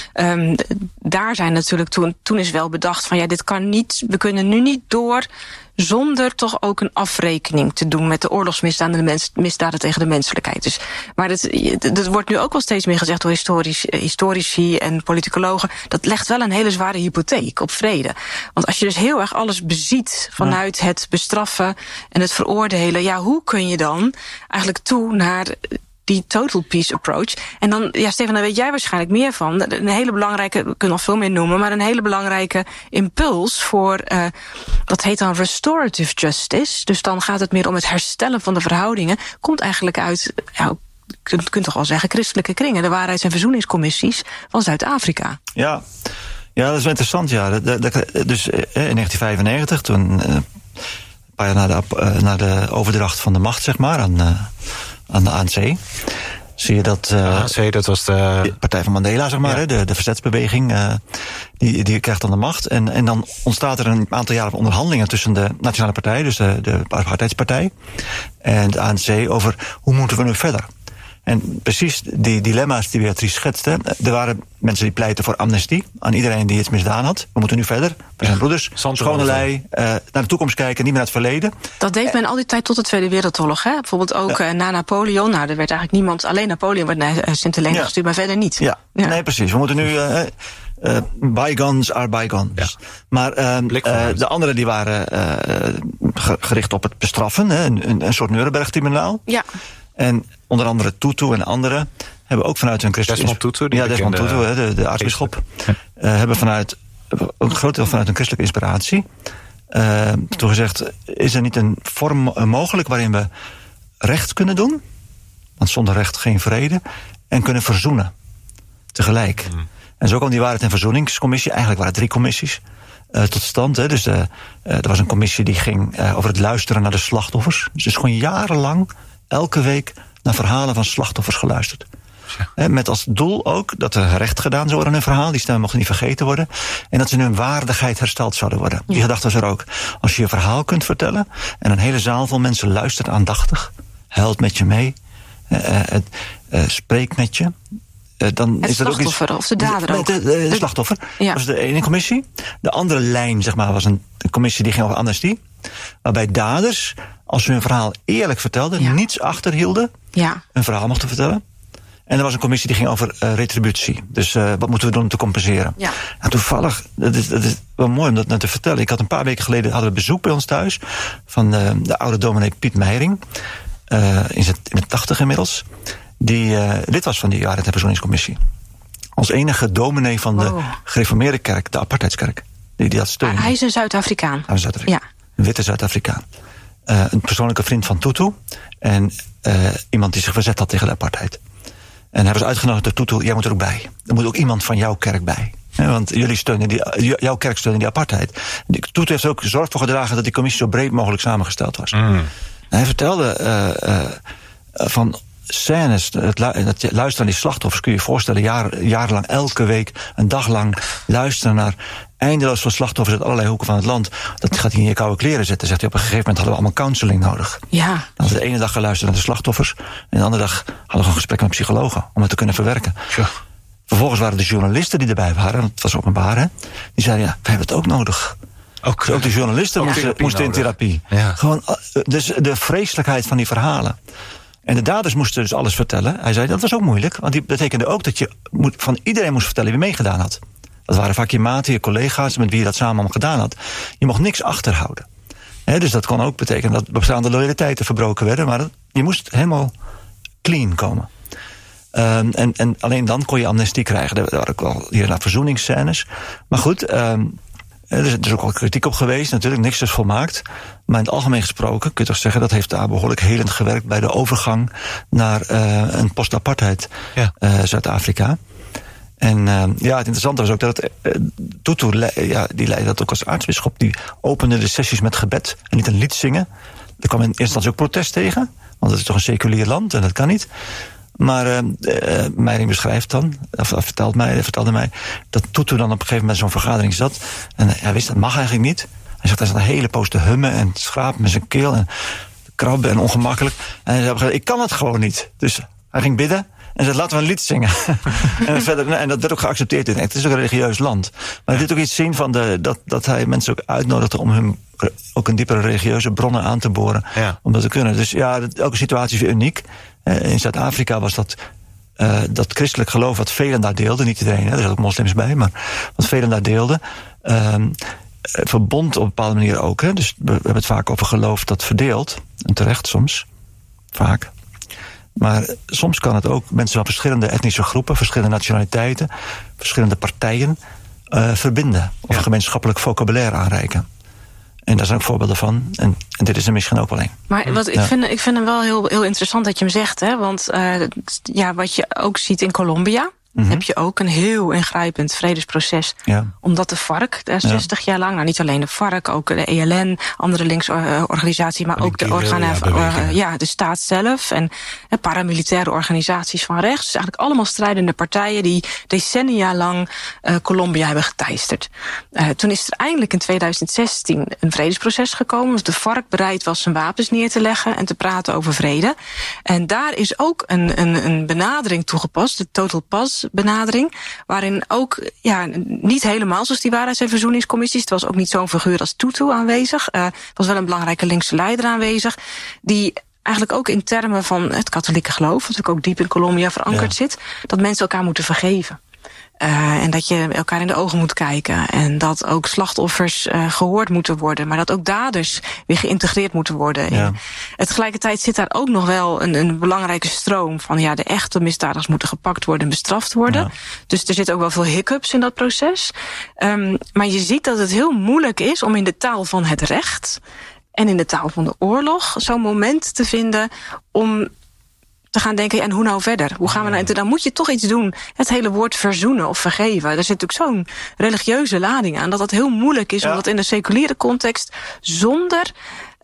S7: Daar zijn natuurlijk toen is wel bedacht van dit kan niet, we kunnen nu niet door zonder toch ook een afrekening te doen met de oorlogsmisdaden, de misdaden tegen de menselijkheid. Dus, maar dat wordt nu ook wel steeds meer gezegd door historici en politicologen. Dat legt wel een hele zware hypotheek op vrede. Want als je dus heel erg alles beziet vanuit het bestraffen en het veroordelen, hoe kun je dan eigenlijk toe naar die total peace approach? En dan, Stefan, daar weet jij waarschijnlijk meer van. Een hele belangrijke, we kunnen nog veel meer noemen, maar een hele belangrijke impuls voor, dat heet dan restorative justice. Dus dan gaat het meer om het herstellen van de verhoudingen. Komt eigenlijk uit, je kunt toch wel zeggen, christelijke kringen, de waarheids- en verzoeningscommissies van Zuid-Afrika.
S8: Ja, dat is wel interessant, Dus in 1995, toen een paar jaar na de overdracht van de macht, zeg maar, aan de ANC, zie je dat
S6: ANC, dat was de
S8: partij van Mandela, zeg maar, de verzetsbeweging, die krijgt dan de macht. En dan ontstaat er een aantal jaren onderhandelingen tussen de Nationale Partij, dus de Apartheidspartij, en de ANC over hoe moeten we nu verder. En precies die dilemma's die Beatrice schetste. Er waren mensen die pleiten voor amnestie aan iedereen die iets misdaan had. We moeten nu verder. We zijn broeders. Schone lei. Naar de toekomst kijken, niet meer naar het verleden.
S7: Dat deed men al die tijd tot de Tweede Wereldoorlog. Hè? Bijvoorbeeld ook na Napoleon. Er werd eigenlijk niemand, alleen Napoleon werd naar Sint-Helena gestuurd, maar verder niet.
S8: Ja, nee, precies. We moeten nu bygones are bygones. Ja. Maar de anderen die waren gericht op het bestraffen. Een soort Nuremberg-tribunaal. Ja. En onder andere Tutu en anderen hebben ook vanuit hun christelijke... Desmond Tutu, de aartsbisschop. Hebben vanuit een groot deel vanuit hun christelijke inspiratie toen gezegd, is er niet een vorm mogelijk waarin we recht kunnen doen? Want zonder recht geen vrede. En kunnen verzoenen. Tegelijk. En zo kwam die Waarheid- en Verzoeningscommissie. Eigenlijk waren 3 commissies tot stand. Dus er was een commissie die ging over het luisteren naar de slachtoffers. Dus het is gewoon jarenlang elke week naar verhalen van slachtoffers geluisterd. Ja. Met als doel ook dat er recht gedaan zou worden aan hun verhaal. Die stemmen mochten niet vergeten worden. En dat ze hun waardigheid hersteld zouden worden. Die gedachte was er ook. Als je je verhaal kunt vertellen en een hele zaal vol mensen luistert aandachtig, huilt met je mee, spreekt met je, dan
S7: het
S8: is dat ook iets.
S7: Slachtoffer of de dader ook.
S8: De slachtoffer. Dat was de ene commissie. De andere lijn, zeg maar, was een commissie die ging over amnestie. Waarbij daders, als ze hun verhaal eerlijk vertelden, niets achterhielden, hun verhaal mochten vertellen. En er was een commissie die ging over retributie. Dus wat moeten we doen om te compenseren?
S7: Ja.
S8: En toevallig, dat is wel mooi om dat nou te vertellen. Ik had een paar weken geleden hadden we bezoek bij ons thuis van de oude dominee Piet Meijering. In de 80 inmiddels. Die lid was van die Arend en Verzoeningscommissie. Als enige dominee van de gereformeerde kerk, de apartheidskerk. Die had steun.
S7: Hij is een Zuid-Afrikaan.
S8: Ja. Een witte Zuid-Afrikaan. Een persoonlijke vriend van Tutu. En iemand die zich verzet had tegen de apartheid. En hij was uitgenodigd door Tutu, jij moet er ook bij. Er moet ook iemand van jouw kerk bij. Want jouw kerk steunde die apartheid. Tutu heeft er ook zorg voor gedragen dat die commissie zo breed mogelijk samengesteld was. En hij vertelde van scènes, het luisteren naar die slachtoffers, kun je je voorstellen, jarenlang, elke week, een dag lang luisteren naar eindeloos veel slachtoffers uit allerlei hoeken van het land. Dat gaat hij in je koude kleren zetten. Zegt hij, op een gegeven moment hadden we allemaal counseling nodig.
S7: Ja.
S8: Dan hadden we de ene dag geluisterd naar de slachtoffers en de andere dag hadden we gewoon gesprekken met psychologen om het te kunnen verwerken. Ja. Vervolgens waren de journalisten die erbij waren, het was openbaar, hè, die zeiden, ja, we hebben het ook nodig. Ook de journalisten moesten in therapie. Ja. Gewoon, dus de vreselijkheid van die verhalen. En de daders moesten dus alles vertellen. Hij zei, dat was ook moeilijk. Want die betekende ook dat je van iedereen moest vertellen wie meegedaan had. Dat waren vaak je maten, je collega's, met wie je dat samen allemaal gedaan had. Je mocht niks achterhouden. Dus dat kon ook betekenen dat bestaande loyaliteiten verbroken werden. Maar je moest helemaal clean komen. En alleen dan kon je amnestie krijgen. Er waren ook wel hier naar verzoeningsscènes. Maar goed, er is ook wel kritiek op geweest, natuurlijk, niks is volmaakt. Maar in het algemeen gesproken kun je toch zeggen, dat heeft daar behoorlijk helend gewerkt bij de overgang naar een post-apartheid Zuid-Afrika. En het interessante was ook dat Tutu, die leidde dat ook als aartsbisschop, die opende de sessies met gebed en liet een lied zingen. Er kwam in eerste instantie ook protest tegen, want het is toch een seculier land en dat kan niet. Maar Meijering beschrijft dan, vertelde mij, dat Tutu dan op een gegeven moment zo'n vergadering zat. En hij wist, dat mag eigenlijk niet. Hij zat een hele poos te hummen en te schrapen met zijn keel en krabben en ongemakkelijk. En hij zei, ik kan het gewoon niet. Dus hij ging bidden en zei, laten we een lied zingen. en dat werd ook geaccepteerd. Het is ook een religieus land. Maar hij liet ook iets zien van dat hij mensen ook uitnodigde om hun ook een diepere religieuze bronnen aan te boren. Ja. Om dat te kunnen. Dus ja, elke situatie is weer uniek. In Zuid-Afrika was dat christelijk geloof wat velen daar deelden. Niet iedereen, er zaten ook moslims bij, maar wat velen daar deelden. Verbond op een bepaalde manier ook. Hè. Dus we hebben het vaak over geloof dat verdeelt. En terecht soms. Vaak. Maar soms kan het ook mensen van verschillende etnische groepen, verschillende nationaliteiten, verschillende partijen verbinden. Of gemeenschappelijk vocabulaire aanreiken. En daar zijn ook voorbeelden van. En dit is er misschien ook wel een.
S7: Maar ik vind hem wel heel interessant dat je hem zegt. Hè? Want wat je ook ziet in Colombia, heb je ook een heel ingrijpend vredesproces. Ja. Omdat de FARC, 60 jaar lang, nou niet alleen de FARC, ook de ELN, andere linksorganisaties, maar ook de staat zelf en paramilitaire organisaties van rechts. Dus eigenlijk allemaal strijdende partijen die decennia lang Colombia hebben geteisterd. Toen is er eindelijk in 2016 een vredesproces gekomen. Dus de FARC bereid was zijn wapens neer te leggen en te praten over vrede. En daar is ook een benadering toegepast, de Total Pass benadering, waarin ook niet helemaal zoals die waarheids- en verzoeningscommissies. Het was ook niet zo'n figuur als Tutu aanwezig. Er was wel een belangrijke linkse leider aanwezig, die eigenlijk ook in termen van het katholieke geloof, dat natuurlijk ook diep in Colombia verankerd zit, dat mensen elkaar moeten vergeven. En dat je elkaar in de ogen moet kijken. En dat ook slachtoffers gehoord moeten worden. Maar dat ook daders weer geïntegreerd moeten worden. Ja. En tegelijkertijd zit daar ook nog wel een belangrijke stroom van de echte misdadigers moeten gepakt worden en bestraft worden. Ja. Dus er zitten ook wel veel hiccups in dat proces. Maar je ziet dat het heel moeilijk is om in de taal van het recht en in de taal van de oorlog zo'n moment te vinden om te gaan denken, en hoe nou verder? Hoe gaan we nou? Dan moet je toch iets doen. Het hele woord verzoenen of vergeven. Er zit natuurlijk zo'n religieuze lading aan, dat het heel moeilijk is om dat in de seculiere context zonder,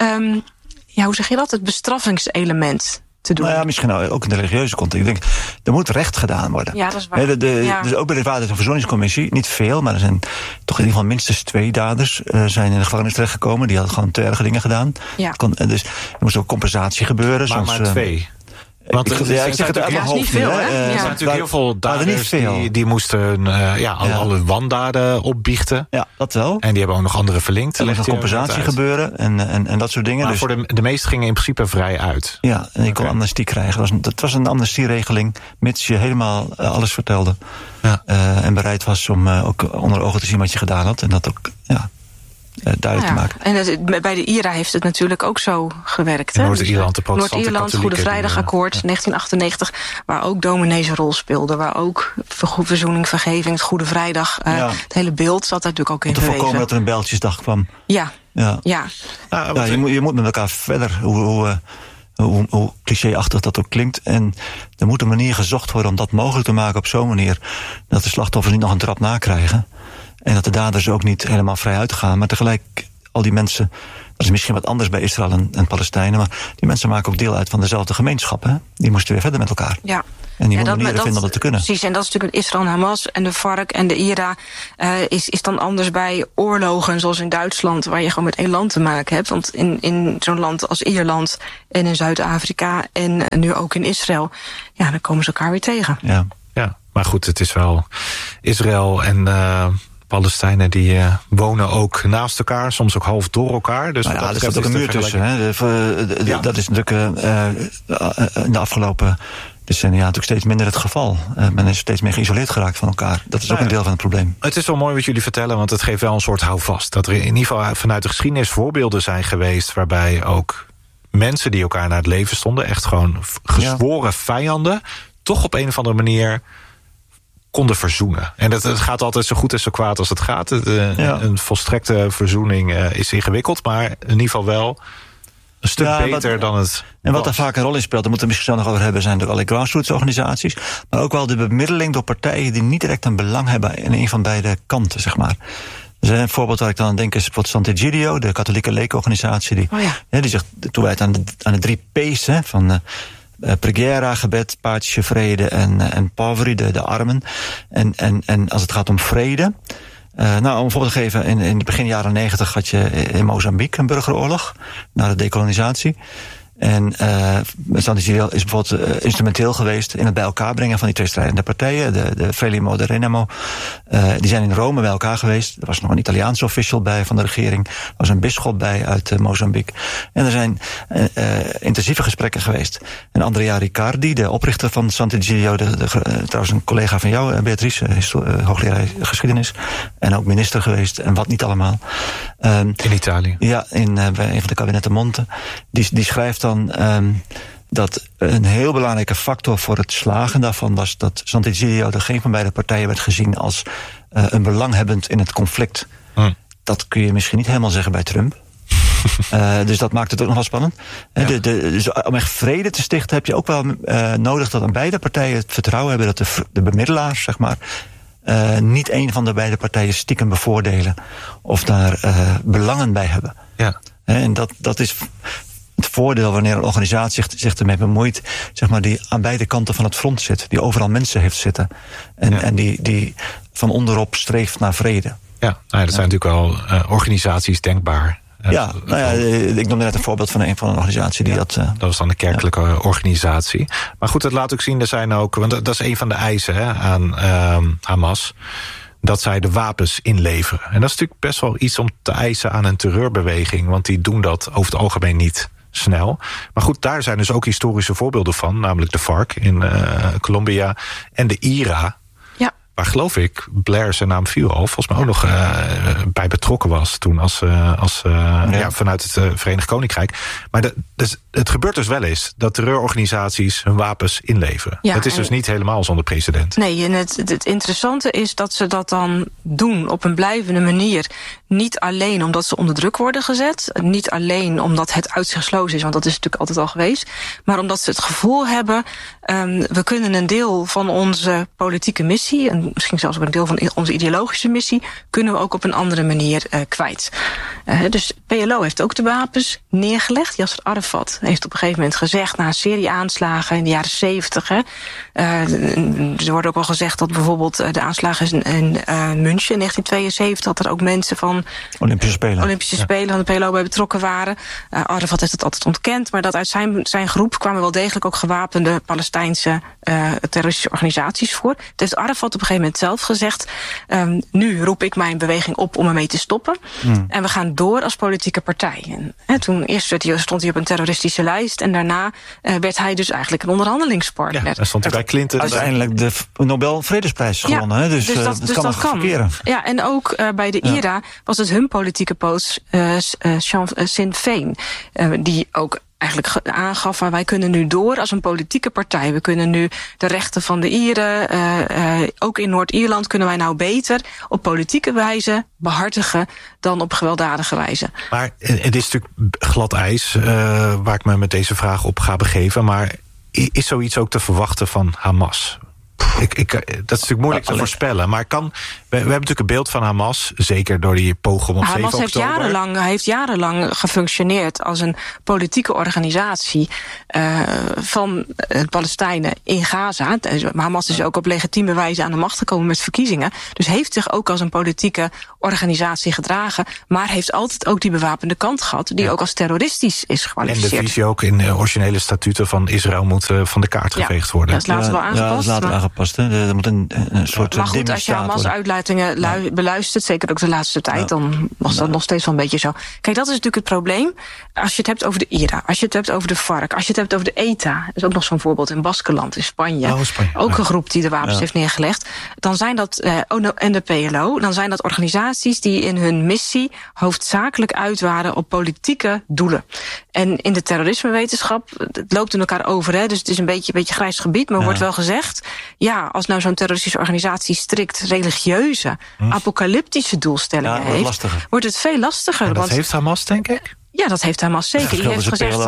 S7: hoe zeg je dat? Het bestraffingselement te doen.
S8: Nou ja, misschien ook in de religieuze context. Ik denk, er moet recht gedaan worden.
S7: Ja, dat is waar.
S8: Dus ook bij de Waarheids- en Verzoeningscommissie, niet veel, maar er zijn toch in ieder geval minstens 2 daders zijn in de gevangenis terechtgekomen. Die hadden gewoon te erge dingen gedaan. Ja. Dus er moest ook compensatie gebeuren.
S6: Maar 2? Want
S8: ik zeg het uit mijn hoofd
S7: niet veel, hè?
S6: Er zijn natuurlijk heel veel daders die moesten alle wandaden opbiechten.
S8: Ja, dat wel.
S6: En die hebben ook nog andere verlinkt.
S8: Er ligt een compensatie gebeuren en dat soort dingen.
S6: Maar
S8: dus
S6: voor de meesten gingen in principe vrij uit.
S8: Ja, en je kon amnestie krijgen. Dat was een amnestieregeling, mits je helemaal alles vertelde. Ja. En bereid was om ook onder ogen te zien wat je gedaan had. En dat ook duidelijk te maken.
S7: En bij de IRA heeft het natuurlijk ook zo gewerkt.
S6: Noord-Ierland, de protestante
S7: Noord-Ierland, Goede Vrijdagakkoord, 1998... waar ook dominees een rol speelden. Waar ook verzoening, vergeving, het Goede Vrijdag... het hele beeld zat daar natuurlijk ook in verweven.
S8: Om te voorkomen dat er een Bijltjesdag kwam.
S7: Ja.
S8: Je moet met elkaar verder, hoe clichéachtig dat ook klinkt. En er moet een manier gezocht worden om dat mogelijk te maken op zo'n manier... dat de slachtoffers niet nog een trap nakrijgen... En dat de daders ook niet helemaal vrij uitgaan. Maar tegelijk, al die mensen... dat is misschien wat anders bij Israël en Palestijnen... maar die mensen maken ook deel uit van dezelfde gemeenschap. Hè? Die moesten weer verder met elkaar. Ja. En die moeten manieren vinden om dat te kunnen.
S7: Precies, en dat is natuurlijk Israël en Hamas en de FARC en de IRA... is dan anders bij oorlogen zoals in Duitsland... waar je gewoon met één land te maken hebt. Want in zo'n land als Ierland en in Zuid-Afrika... en nu ook in Israël, dan komen ze elkaar weer tegen.
S6: Ja, maar goed, het is wel Israël en... Palestijnen die wonen ook naast elkaar, soms ook half door elkaar. Dus
S8: er zit ook een muur tussen. Hè? Dat is natuurlijk in de afgelopen decennia natuurlijk steeds minder het geval. Men is steeds meer geïsoleerd geraakt van elkaar. Dat is ook een deel van het probleem.
S6: Het is wel mooi wat jullie vertellen, want het geeft wel een soort houvast. Dat er in ieder geval vanuit de geschiedenis voorbeelden zijn geweest... waarbij ook mensen die elkaar naar het leven stonden... echt gewoon gezworen vijanden... toch op een of andere manier... konden verzoenen. En het gaat altijd zo goed en zo kwaad als het gaat. Een volstrekte verzoening is ingewikkeld... maar in ieder geval wel een stuk beter dan het
S8: En wat daar vaak een rol in speelt... daar moeten we misschien zo nog over hebben... zijn natuurlijk alle grassroots organisaties... maar ook wel de bemiddeling door partijen... die niet direct een belang hebben in een van beide kanten, zeg maar. Dus een voorbeeld waar ik dan aan denk is bijvoorbeeld Sant'Egidio... de katholieke leekorganisatie... die zegt toewijdt aan de 3 P's van... preghiera, gebed, pace, vrede en poveri, de armen. En als het gaat om vrede... om een voorbeeld te geven, in de begin jaren 90 had je in Mozambique een burgeroorlog... na de dekolonisatie. En Sant'Egidio is bijvoorbeeld instrumenteel geweest... in het bij elkaar brengen van die 2 strijdende partijen. De Frelimo, de Renamo. Die zijn in Rome bij elkaar geweest. Er was nog een Italiaanse official bij van de regering. Er was een bisschop bij uit Mozambique. En er zijn intensieve gesprekken geweest. En Andrea Riccardi, de oprichter van Sant'Egidio... trouwens een collega van jou, Beatrice... hoogleraar geschiedenis. En ook minister geweest. En wat niet allemaal.
S6: In Italië.
S8: Ja, bij een van de kabinetten Monte. Die schrijft dan dat een heel belangrijke factor voor het slagen daarvan was... dat Sant'Egidio door geen van beide partijen werd gezien als een belanghebbend in het conflict. Dat kun je misschien niet helemaal zeggen bij Trump. Dus dat maakt het ook nog wel spannend. Dus om echt vrede te stichten heb je ook wel nodig... dat aan beide partijen het vertrouwen hebben... dat de bemiddelaars, zeg maar... niet een van de beide partijen stiekem bevoordelen... of daar belangen bij hebben. Ja. En dat is... het voordeel wanneer een organisatie zich ermee bemoeit... zeg maar, die aan beide kanten van het front zit. Die overal mensen heeft zitten. En die van onderop streeft naar vrede.
S6: Ja, dat zijn natuurlijk wel organisaties denkbaar.
S8: Ik noemde net een voorbeeld van een organisatie die dat...
S6: Dat was dan de kerkelijke organisatie. Maar goed, het laat ook zien, er zijn ook... want dat is een van de eisen aan Hamas... dat zij de wapens inleveren. En dat is natuurlijk best wel iets om te eisen aan een terreurbeweging... want die doen dat over het algemeen niet snel. Maar goed, daar zijn dus ook historische voorbeelden van... namelijk de FARC in Colombia en de IRA... waar geloof ik Blair zijn naam viel al... volgens mij ook nog bij betrokken was toen vanuit het Verenigd Koninkrijk. Maar het gebeurt dus wel eens dat terreurorganisaties hun wapens inleveren. Het is dus niet helemaal zonder precedent.
S7: Nee, en het interessante is dat ze dat dan doen op een blijvende manier. Niet alleen omdat ze onder druk worden gezet. Niet alleen omdat het uitzichtsloos is, want dat is natuurlijk altijd al geweest. Maar omdat ze het gevoel hebben... we kunnen een deel van onze politieke missie... misschien zelfs ook een deel van onze ideologische missie, kunnen we ook op een andere manier kwijt. Dus PLO heeft ook de wapens neergelegd. Yasser Arafat heeft op een gegeven moment gezegd, na een serie aanslagen in de jaren 70... er wordt ook al gezegd dat bijvoorbeeld de aanslagen in München in 1972... dat er ook mensen van Olympische Spelen van de PLO bij betrokken waren. Arafat heeft het altijd ontkend, maar dat uit zijn groep kwamen wel degelijk ook gewapende Palestijnse terroristische organisaties voor. Het heeft Arafat op een gegeven moment zelf gezegd, nu roep ik mijn beweging op om ermee te stoppen. En we gaan door als politieke partij. En toen eerst stond hij op een terroristische lijst en daarna werd hij dus eigenlijk een onderhandelingspartner.
S6: Ja, daar stond hij bij Clinton.
S8: Uiteindelijk de Nobel Vredesprijs gewonnen.
S7: Ja,
S8: Dus dat kan verkeren.
S7: Ja, en ook bij de IRA was het hun politieke poot Sinn Féin, die ook eigenlijk aangaf, wij kunnen nu door als een politieke partij. We kunnen nu de rechten van de Ieren, ook in Noord-Ierland kunnen wij nou beter op politieke wijze behartigen dan op gewelddadige wijze. Maar
S6: het is natuurlijk glad ijs waar ik me met deze vraag op ga begeven, maar is zoiets ook te verwachten van Hamas? Dat is natuurlijk moeilijk te voorspellen. Maar we hebben natuurlijk een beeld van Hamas, zeker door die pogrom op 7 oktober.
S7: Hamas heeft jarenlang gefunctioneerd als een politieke organisatie van de Palestijnen in Gaza. Hamas is ook op legitieme wijze aan de macht gekomen met verkiezingen. Dus heeft zich ook als een politieke organisatie gedragen, maar heeft altijd ook die bewapende kant gehad, die ook als terroristisch is gekwalificeerd.
S6: En de visie ook in de originele statuten van Israël moet van de kaart geveegd worden.
S7: Dat is later wel aangepast.
S8: Ja, dat is later aangepast. Er moet een soort
S7: maar goed, als je Hamas-uitlatingen beluistert, zeker ook de laatste tijd, dan was dat nog steeds wel een beetje zo. Kijk, dat is natuurlijk het probleem. Als je het hebt over de IRA, als je het hebt over de FARC, als je het hebt over de ETA, dat is ook nog zo'n voorbeeld in Baskenland, in Spanje. Ook een groep die de wapens heeft neergelegd. Dan zijn dat, en de PLO, dan zijn dat organisaties die in hun missie hoofdzakelijk uit waren op politieke doelen. En in de terrorismewetenschap, het loopt in elkaar over, hè, dus het is een beetje grijs gebied, maar wordt wel gezegd, ja, als nou zo'n terroristische organisatie strikt religieuze, apocalyptische doelstellingen heeft, wordt het veel lastiger.
S6: Dat heeft Hamas, denk ik?
S7: Ja, dat heeft Hamas zeker. Die heeft gezegd,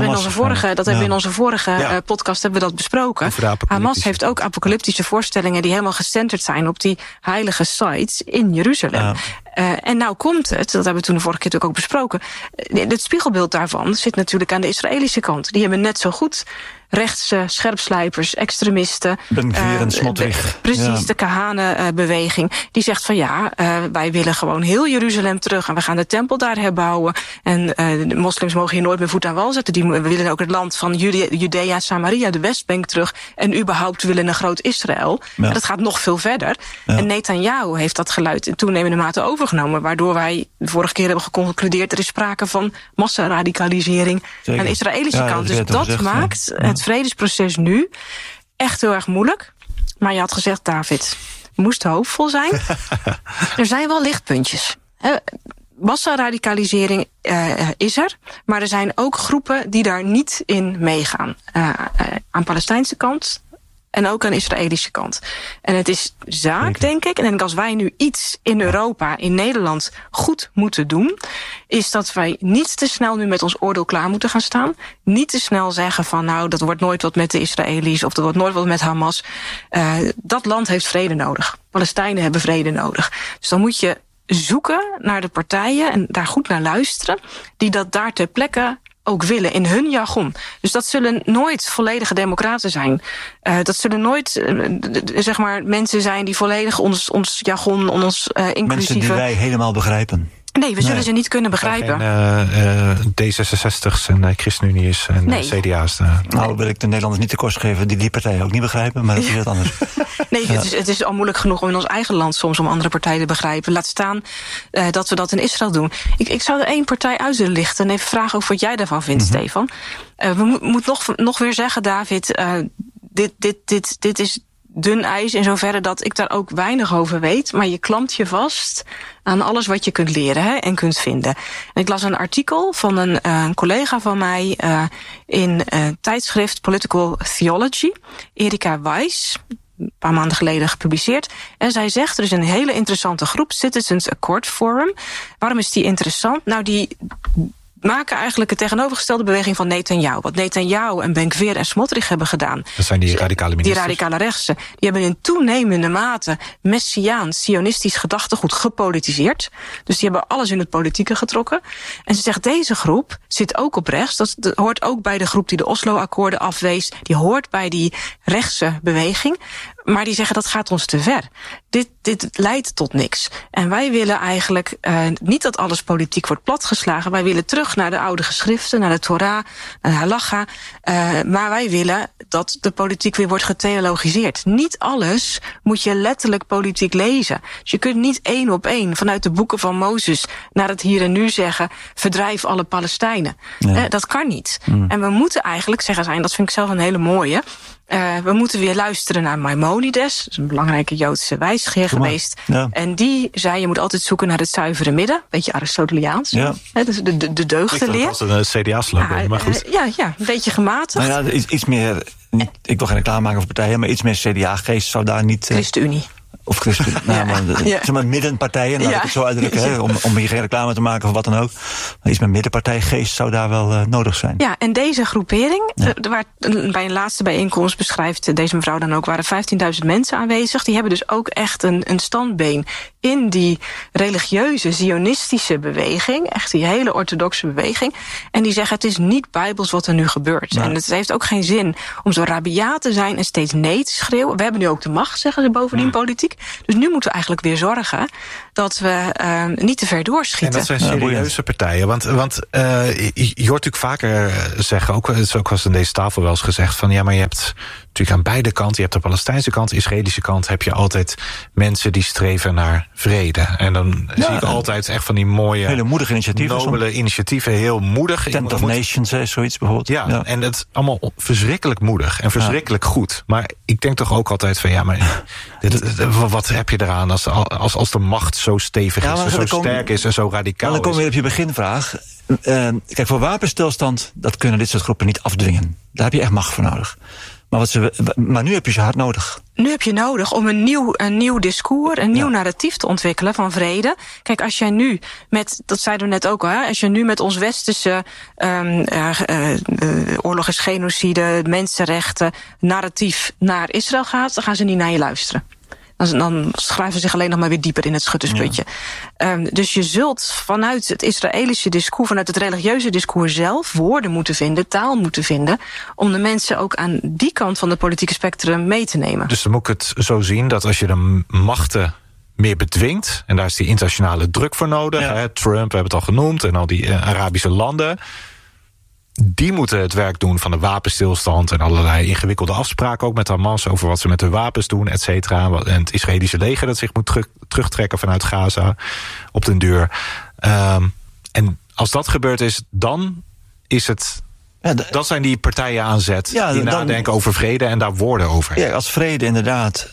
S7: in onze vorige podcast hebben we dat besproken. Hamas heeft ook apocalyptische voorstellingen die helemaal gecenterd zijn op die heilige sites in Jeruzalem. En nou komt het, dat hebben we toen de vorige keer ook besproken, het spiegelbeeld daarvan zit natuurlijk aan de Israëlische kant. Die hebben net zo goed rechtse scherpslijpers, extremisten.
S8: Ben-Gvir en Smotrich.
S7: Precies, de Kahane-beweging. Die zegt van wij willen gewoon heel Jeruzalem terug en we gaan de tempel daar herbouwen. En de moslims mogen hier nooit meer voet aan wal zetten. We willen ook het land van Judea, Samaria, de Westbank terug. En überhaupt willen een groot Israël. Ja. En dat gaat nog veel verder. Ja. En Netanyahu heeft dat geluid in toenemende mate overgenomen. Waardoor wij de vorige keer hebben geconcludeerd, er is sprake van massaradicalisering aan de Israëlische kant. Dus dat maakt het vredesproces nu echt heel erg moeilijk. Maar je had gezegd, David, we moesten hoopvol zijn. Er zijn wel lichtpuntjes. Massaradicalisering is er, maar er zijn ook groepen die daar niet in meegaan. Aan Palestijnse kant en ook aan de Israëlische kant. En het is zaak, denk ik, en als wij nu iets in Europa, in Nederland, goed moeten doen, is dat wij niet te snel nu met ons oordeel klaar moeten gaan staan. Niet te snel zeggen van, nou, dat wordt nooit wat met de Israëli's of dat wordt nooit wat met Hamas. Dat land heeft vrede nodig. Palestijnen hebben vrede nodig. Dus dan moet je zoeken naar de partijen en daar goed naar luisteren, die dat daar ter plekke ook willen, in hun jargon. Dus dat zullen nooit volledige democraten zijn. Dat zullen nooit zeg maar mensen zijn die volledig ons jargon, ons inclusieve...
S8: Mensen die wij helemaal begrijpen.
S7: Nee, we zullen ze niet kunnen begrijpen.
S6: D66's en ChristenUnie's en CDA's.
S8: Nou wil ik de Nederlanders niet de kost geven die partijen ook niet begrijpen, maar dat is wat anders.
S7: Nee, het is al moeilijk genoeg om in ons eigen land soms om andere partijen te begrijpen. Laat staan dat we dat in Israël doen. Ik zou er één partij uit willen lichten en even vragen over wat jij daarvan vindt, Stefan. We moeten nog weer zeggen, David, dit is dun ijs in zoverre dat ik daar ook weinig over weet, maar je klampt je vast aan alles wat je kunt leren en kunt vinden. En ik las een artikel van een collega van mij in tijdschrift Political Theology, Erika Weiss, een paar maanden geleden gepubliceerd. En zij zegt, er is een hele interessante groep, Citizens Accord Forum. Waarom is die interessant? Nou, maken eigenlijk de tegenovergestelde beweging van Netanyahu. Wat Netanyahu en Ben-Gvir en Smotrich hebben gedaan.
S6: Dat zijn die radicale ministers.
S7: Die radicale rechtse. Die hebben in toenemende mate messiaans, sionistisch gedachtegoed gepolitiseerd. Dus die hebben alles in het politieke getrokken. En ze zegt, deze groep zit ook op rechts. Dat hoort ook bij de groep die de Oslo-akkoorden afwees. Die hoort bij die rechtse beweging. Maar die zeggen, dat gaat ons te ver. Dit leidt tot niks. En wij willen eigenlijk niet dat alles politiek wordt platgeslagen. Wij willen terug naar de oude geschriften, naar de Torah, naar de Halacha. Maar wij willen dat de politiek weer wordt getheologiseerd. Niet alles moet je letterlijk politiek lezen. Dus je kunt niet 1 op 1 vanuit de boeken van Mozes naar het hier en nu zeggen, verdrijf alle Palestijnen. Ja. Dat kan niet. En we moeten eigenlijk, zeggen zij, en dat vind ik zelf een hele mooie, we moeten weer luisteren naar Maimonides. Dat is een belangrijke Joodse wijsgeer geweest. Ja. En die zei, je moet altijd zoeken naar het zuivere midden. Beetje Aristoteliaans. Ja. Dus de deugdenleer.
S6: Dat was een CDA-slogan, maar goed.
S7: Ja, een beetje gematigd.
S8: Nou ja, iets meer, ik wil geen reclame maken voor partijen, maar iets meer CDA-geest zou daar niet...
S7: ChristenUnie.
S8: Of ChristenUnie. Nou, zeg maar middenpartijen, laat ik het zo uitdrukken. Hè, om hier geen reclame te maken of wat dan ook. Maar iets met middenpartijgeest zou daar wel nodig zijn.
S7: Ja, en deze groepering, waar bij een laatste bijeenkomst beschrijft deze mevrouw dan ook, waren 15.000 mensen aanwezig. Die hebben dus ook echt een standbeen in die religieuze, zionistische beweging. Echt die hele orthodoxe beweging. En die zeggen, het is niet bijbels wat er nu gebeurt. Ja. En het heeft ook geen zin om zo rabiaat te zijn en steeds nee te schreeuwen. We hebben nu ook de macht, zeggen ze bovendien, politiek. Dus nu moeten we eigenlijk weer zorgen dat we niet te ver doorschieten.
S6: En dat zijn serieuze partijen. Want je hoort natuurlijk vaker zeggen, ook was aan deze tafel wel eens gezegd, van ja, maar je hebt natuurlijk aan beide kanten, je hebt de Palestijnse kant, de Israëlische kant, heb je altijd mensen die streven naar vrede. En dan zie ik altijd echt van die mooie,
S8: hele moedige initiatieven,
S6: nobele initiatieven, heel moedig.
S8: Tent of Nations, zoiets bijvoorbeeld.
S6: Ja, en het is allemaal verschrikkelijk moedig en verschrikkelijk goed. Maar ik denk toch ook altijd van ja, maar wat heb je eraan als de macht zo stevig is, en zo sterk is en zo radicaal is?
S8: Dan komen we weer op je beginvraag. Kijk, voor wapenstilstand, dat kunnen dit soort groepen niet afdwingen. Daar heb je echt macht voor nodig. Maar nu heb je ze hard nodig.
S7: Nu heb je nodig om een nieuw discours, een nieuw narratief te ontwikkelen van vrede. Kijk, als jij nu dat zeiden we net ook al, hè, als je nu met ons westerse oorlog is genocide, mensenrechten, narratief naar Israël gaat, dan gaan ze niet naar je luisteren. Dan schrijven ze zich alleen nog maar weer dieper in het schuttersputje. Ja. Dus je zult vanuit het Israëlische discours, vanuit het religieuze discours zelf, woorden moeten vinden, taal moeten vinden, om de mensen ook aan die kant van de politieke spectrum mee te nemen.
S6: Dus dan moet ik het zo zien dat als je de machten meer bedwingt, en daar is die internationale druk voor nodig, hè, Trump, we hebben het al genoemd, en al die Arabische landen, die moeten het werk doen van de wapenstilstand en allerlei ingewikkelde afspraken, ook met Hamas over wat ze met hun wapens doen, et cetera. En het Israëlische leger dat zich moet terugtrekken vanuit Gaza op den duur. En als dat gebeurd is, dan is het... dat zijn die partijen aan zet die nadenken over vrede en daar woorden over.
S8: Ja, als vrede inderdaad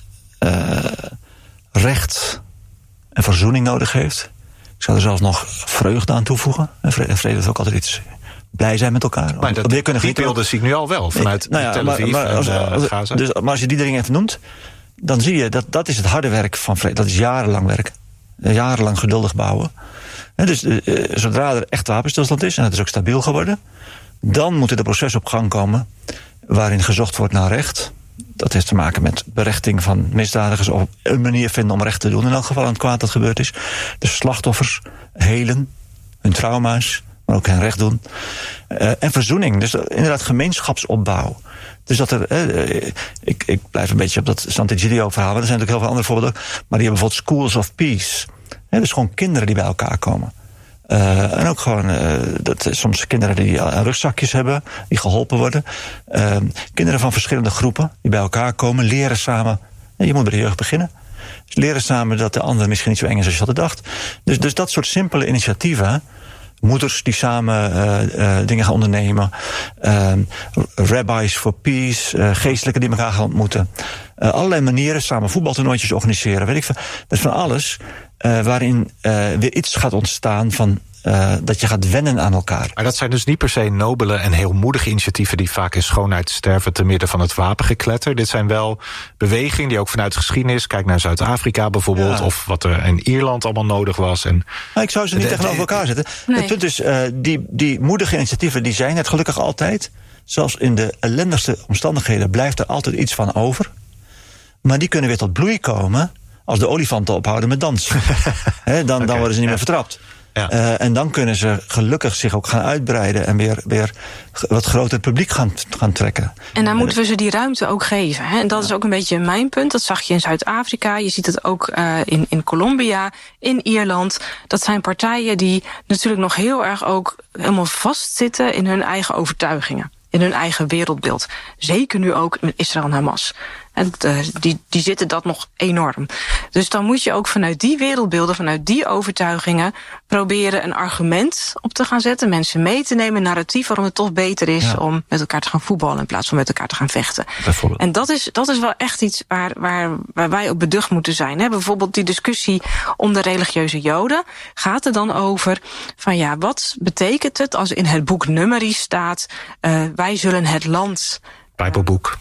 S8: recht en verzoening nodig heeft. Ik zou er zelfs nog vreugde aan toevoegen. En vrede is ook altijd iets... blij zijn met elkaar.
S6: Maar die beelden zie ik nu al wel vanuit Tel Aviv en Gaza.
S8: Maar als je die dingen even noemt, dan zie je dat is het harde werk van vrede. Dat is jarenlang werk. Jarenlang geduldig bouwen. En dus zodra er echt wapenstilstand is, en het is ook stabiel geworden, dan moet er een proces op gang komen waarin gezocht wordt naar recht. Dat heeft te maken met berechting van misdadigers, of een manier vinden om recht te doen in elk geval aan het kwaad dat gebeurd is. Dus slachtoffers helen, hun trauma's, maar ook hen recht doen. En verzoening, dus inderdaad gemeenschapsopbouw. Dus dat ik blijf een beetje op dat Sant'Egidio-verhaal, maar er zijn natuurlijk heel veel andere voorbeelden. Maar die hebben bijvoorbeeld Schools of Peace. Dus gewoon kinderen die bij elkaar komen. En ook gewoon soms kinderen die rugzakjes hebben, die geholpen worden. Kinderen van verschillende groepen die bij elkaar komen, leren samen. Je moet bij de jeugd beginnen. Dus leren samen dat de ander misschien niet zo eng is als je had gedacht. Dus dat soort simpele initiatieven. Moeders die samen dingen gaan ondernemen. Rabbis for peace. Geestelijken die elkaar gaan ontmoeten. Allerlei manieren. Samen voetbaltoernooitjes organiseren. Weet ik veel. Dat is van alles. Waarin weer iets gaat ontstaan van dat je gaat wennen aan elkaar.
S6: Maar dat zijn dus niet per se nobele en heel moedige initiatieven die vaak in schoonheid sterven te midden van het wapengekletter. Dit zijn wel bewegingen die ook vanuit de geschiedenis, kijk naar Zuid-Afrika bijvoorbeeld, of wat er in Ierland allemaal nodig was. En
S8: ik zou ze niet tegenover elkaar zetten. Nee. Het punt is, die moedige initiatieven die zijn het gelukkig altijd. Zelfs in de ellendigste omstandigheden blijft er altijd iets van over. Maar die kunnen weer tot bloei komen als de olifanten ophouden met dansen. Dan worden ze niet meer vertrapt. Ja. En dan kunnen ze gelukkig zich ook gaan uitbreiden en weer wat groter publiek gaan trekken.
S7: En dan moeten we ze die ruimte ook geven. En dat is ook een beetje mijn punt. Dat zag je in Zuid-Afrika. Je ziet het ook in Colombia, in Ierland. Dat zijn partijen die natuurlijk nog heel erg ook helemaal vastzitten in hun eigen overtuigingen. In hun eigen wereldbeeld. Zeker nu ook met Israël en Hamas. En die zitten dat nog enorm. Dus dan moet je ook vanuit die wereldbeelden, vanuit die overtuigingen, proberen een argument op te gaan zetten. Mensen mee te nemen, een narratief waarom het toch beter is om met elkaar te gaan voetballen in plaats van met elkaar te gaan vechten. En dat is wel echt iets waar wij op beducht moeten zijn. Bijvoorbeeld die discussie om de religieuze Joden. Gaat er dan over van wat betekent het als in het boek Numeri staat, wij zullen het land
S6: Bijbelboek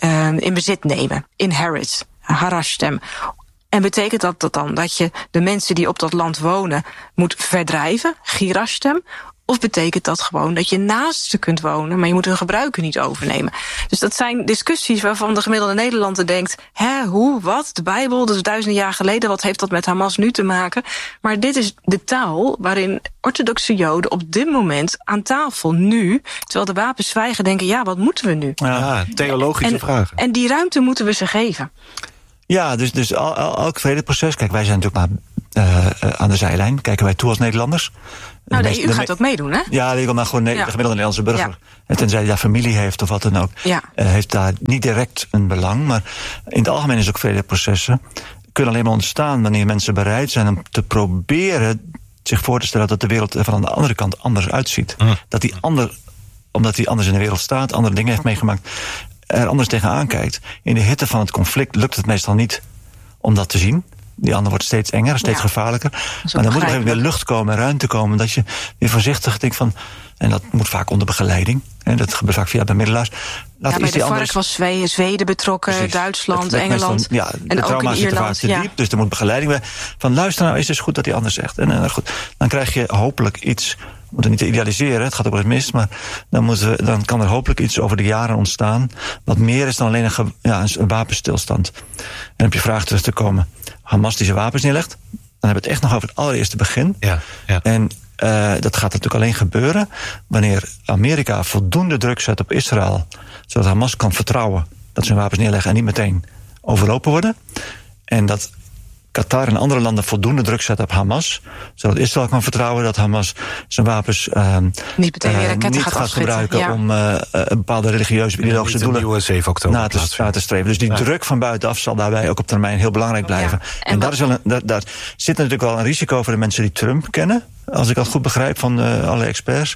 S7: in bezit nemen, inherit, harashtem. En betekent dat dan dat je de mensen die op dat land wonen moet verdrijven, girashtem? Of betekent dat gewoon dat je naast ze kunt wonen, maar je moet hun gebruiken niet overnemen? Dus dat zijn discussies waarvan de gemiddelde Nederlander denkt, hoe, wat, de Bijbel, dat is 1000 jaar geleden, wat heeft dat met Hamas nu te maken? Maar dit is de taal waarin orthodoxe Joden op dit moment aan tafel nu, terwijl de wapens zwijgen, denken, wat moeten we nu?
S6: Ja, theologische vragen.
S7: En die ruimte moeten we ze geven.
S8: Ja, dus elk vredeproces, kijk, wij zijn natuurlijk maar aan de zijlijn, kijken wij toe als Nederlanders.
S7: Nou, de EU gaat ook meedoen, hè?
S8: Ja, ik wil maar gewoon de gemiddelde Nederlandse burger. Ja. Tenzij hij daar familie heeft of wat dan ook. Ja. Heeft daar niet direct een belang. Maar in het algemeen is ook vredeprocessen kunnen alleen maar ontstaan wanneer mensen bereid zijn om te proberen zich voor te stellen dat de wereld er van de andere kant anders uitziet. Dat die ander, omdat hij anders in de wereld staat, andere dingen heeft meegemaakt, er anders tegenaan kijkt. In de hitte van het conflict lukt het meestal niet om dat te zien. Die ander wordt steeds enger, steeds gevaarlijker. Maar dan moet er weer lucht komen, ruimte komen, dat je weer voorzichtig denkt van, en dat moet vaak onder begeleiding. En dat gebeurt vaak via bemiddelaars.
S7: Bij de FARC was Zweden betrokken, precies. Duitsland, Engeland.
S8: En ook in Ierland. Vaak te diep, dus er moet begeleiding bij. Van luister nou, is het goed dat die ander zegt. En goed, dan krijg je hopelijk iets. We moeten niet idealiseren, het gaat ook wel eens mis. Maar dan kan er hopelijk iets over de jaren ontstaan. Wat meer is dan alleen een wapenstilstand. En op je vraag terug te komen. Hamas die zijn wapens neerlegt. Dan hebben we het echt nog over het allereerste begin. Ja. En dat gaat natuurlijk alleen gebeuren wanneer Amerika voldoende druk zet op Israël, zodat Hamas kan vertrouwen dat ze hun wapens neerleggen en niet meteen overlopen worden. En dat Qatar en andere landen voldoende druk zetten op Hamas, zodat Israël kan vertrouwen dat Hamas zijn wapens
S7: niet meteen weer raketten
S8: gaat gebruiken om bepaalde religieuze ideologische doelen
S6: 7 oktober
S8: na te streven. Dus die druk van buitenaf zal daarbij ook op termijn heel belangrijk blijven. Ja. En daar zit natuurlijk wel een risico voor de mensen die Trump kennen, als ik dat goed begrijp van alle experts,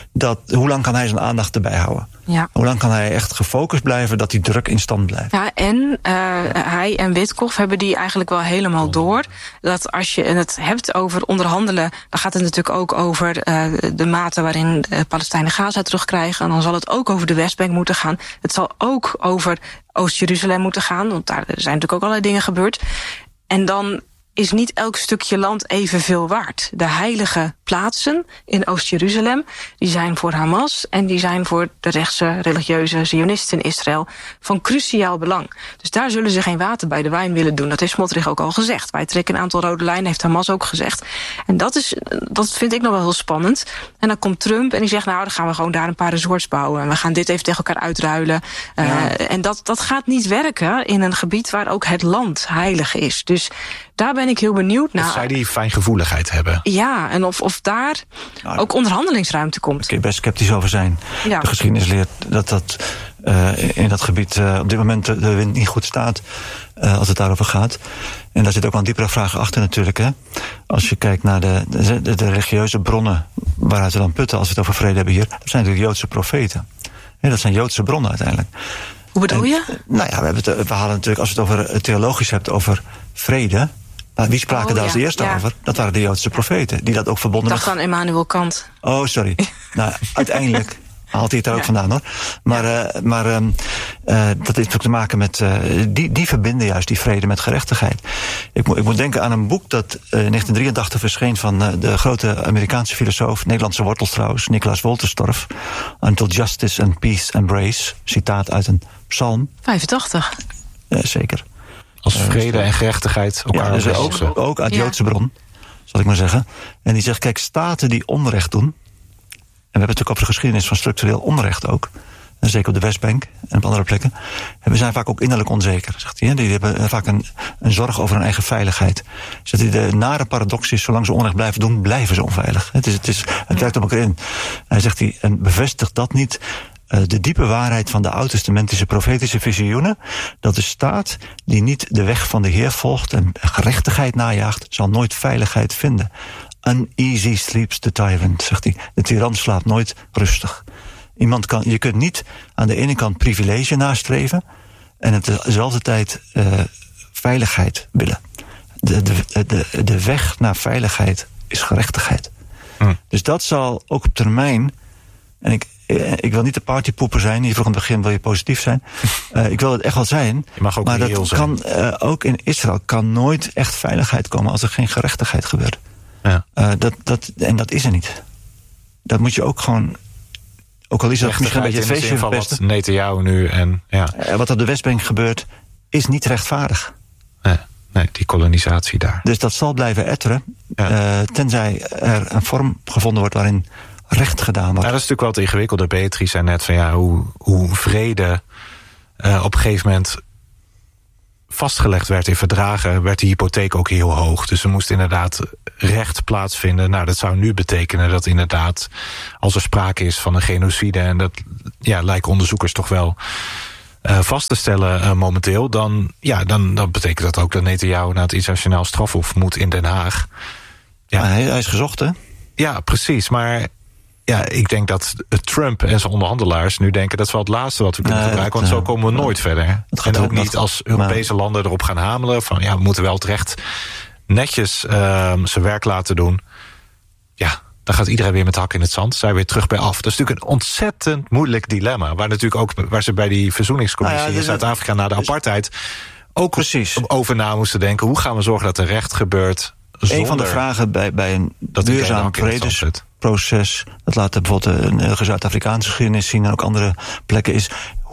S8: hoe lang kan hij zijn aandacht erbij houden? Ja. Hoe lang kan hij echt gefocust blijven dat die druk in stand blijft?
S7: Ja, en hij en Witkoff hebben die eigenlijk wel helemaal door. Dat als je het hebt over onderhandelen, dan gaat het natuurlijk ook over de mate waarin Palestijnen Gaza terugkrijgen. En dan zal het ook over de Westbank moeten gaan. Het zal ook over Oost-Jeruzalem moeten gaan, want daar zijn natuurlijk ook allerlei dingen gebeurd. En dan is niet elk stukje land evenveel waard. De heilige plaatsen in Oost-Jeruzalem, die zijn voor Hamas en die zijn voor de rechtse religieuze Zionisten in Israël van cruciaal belang. Dus daar zullen ze geen water bij de wijn willen doen. Dat heeft Smotrich ook al gezegd. Wij trekken een aantal rode lijnen, heeft Hamas ook gezegd. En dat vind ik nog wel heel spannend. En dan komt Trump en die zegt, dan gaan we gewoon daar een paar resorts bouwen. En we gaan dit even tegen elkaar uitruilen. En dat gaat niet werken in een gebied waar ook het land heilig is. Dus daar ben ik heel benieuwd naar.
S6: Of zij die fijngevoeligheid hebben.
S7: Ja, en of daar ook onderhandelingsruimte komt.
S8: Daar kun je best sceptisch over zijn. Ja. De geschiedenis leert dat in dat gebied op dit moment de wind niet goed staat als het daarover gaat. En daar zit ook wel een diepere vraag achter natuurlijk. Hè? Als je kijkt naar de religieuze bronnen waaruit we dan putten als we het over vrede hebben hier. Dat zijn natuurlijk Joodse profeten. Dat zijn Joodse bronnen uiteindelijk.
S7: Hoe bedoel je?
S8: We halen natuurlijk, als je het over theologisch hebt, over vrede, Maar wie spraken daar als eerste over? Dat waren de Joodse profeten, die dat ook verbonden
S7: met... Ik dacht aan Immanuel Kant.
S8: Oh, sorry. Nou, uiteindelijk haalt hij het er ook vandaan, hoor. Maar dat heeft ook te maken met... Die verbinden juist die vrede met gerechtigheid. Ik moet denken aan een boek dat in 1983 verscheen... van de grote Amerikaanse filosoof, Nederlandse wortels trouwens... Nicolaas Wolterstorff. Until Justice and Peace Embrace. Citaat uit een psalm.
S7: 85.
S8: Zeker.
S6: Als vrede en gerechtigheid elkaar
S8: dus ook uit Joodse bron, zal ik maar zeggen. En die zegt, kijk, staten die onrecht doen... en we hebben natuurlijk op de geschiedenis van structureel onrecht ook... en zeker op de Westbank en op andere plekken... zijn vaak ook innerlijk onzeker, zegt hij. Die hebben vaak een zorg over hun eigen veiligheid. Zegt hij, de nare paradox is, zolang ze onrecht blijven doen... blijven ze onveilig. Het werkt op elkaar in. Hij zegt, en bevestigt dat niet... de diepe waarheid van de oud-testamentische profetische visioenen... dat de staat die niet de weg van de Heer volgt... en gerechtigheid najaagt, zal nooit veiligheid vinden. Uneasy sleeps the tyrant, zegt hij. De tiran slaapt nooit rustig. Je kunt niet aan de ene kant privilege nastreven... en op dezelfde tijd veiligheid willen. De weg naar veiligheid is gerechtigheid. Dus dat zal ook op termijn... en ik wil niet de partypoeper zijn. Je vroeg aan het begin, wil je positief zijn? Ik wil het echt wel zijn.
S6: Je mag ook maar dat zijn.
S8: Kan ook in Israël kan nooit echt veiligheid komen... als er geen gerechtigheid gebeurt. Ja. En dat is er niet. Dat moet je ook gewoon... Ook al is dat misschien een beetje het feestje verpesten.
S6: Wat Netanyahu nu en...
S8: wat op de Westbank gebeurt, is niet rechtvaardig.
S6: Nee, die kolonisatie daar.
S8: Dus dat zal blijven etteren. Tenzij er een vorm gevonden wordt waarin... recht gedaan wordt.
S6: Dat is natuurlijk wel het ingewikkelde. Beatrice zei net van hoe vrede op een gegeven moment vastgelegd werd in verdragen, werd de hypotheek ook heel hoog. Dus er moest inderdaad recht plaatsvinden. Nou, dat zou nu betekenen dat inderdaad, als er sprake is van een genocide, en dat lijken onderzoekers toch wel vast te stellen momenteel, dan betekent dat ook dat Netanyahu naar het internationaal strafhof moet in Den Haag.
S8: Ja, hij is gezocht, hè?
S6: Ja, precies. Maar ik denk dat Trump en zijn onderhandelaars nu denken... dat is wel het laatste wat we kunnen gebruiken... want zo komen we nooit verder. En ook niet als Europese landen erop gaan hamelen... van we moeten wel het recht netjes zijn werk laten doen. Ja, dan gaat iedereen weer met hak in het zand. Zijn we weer terug bij af. Dat is natuurlijk een ontzettend moeilijk dilemma. Waar ze bij die verzoeningscommissie in Zuid-Afrika... na de apartheid ook over na moesten denken. Hoe gaan we zorgen dat er recht gebeurt...
S8: Een van de vragen bij een duurzaam vredesproces... dat laat bijvoorbeeld een Zuid-Afrikaanse geschiedenis zien... en ook andere plekken is...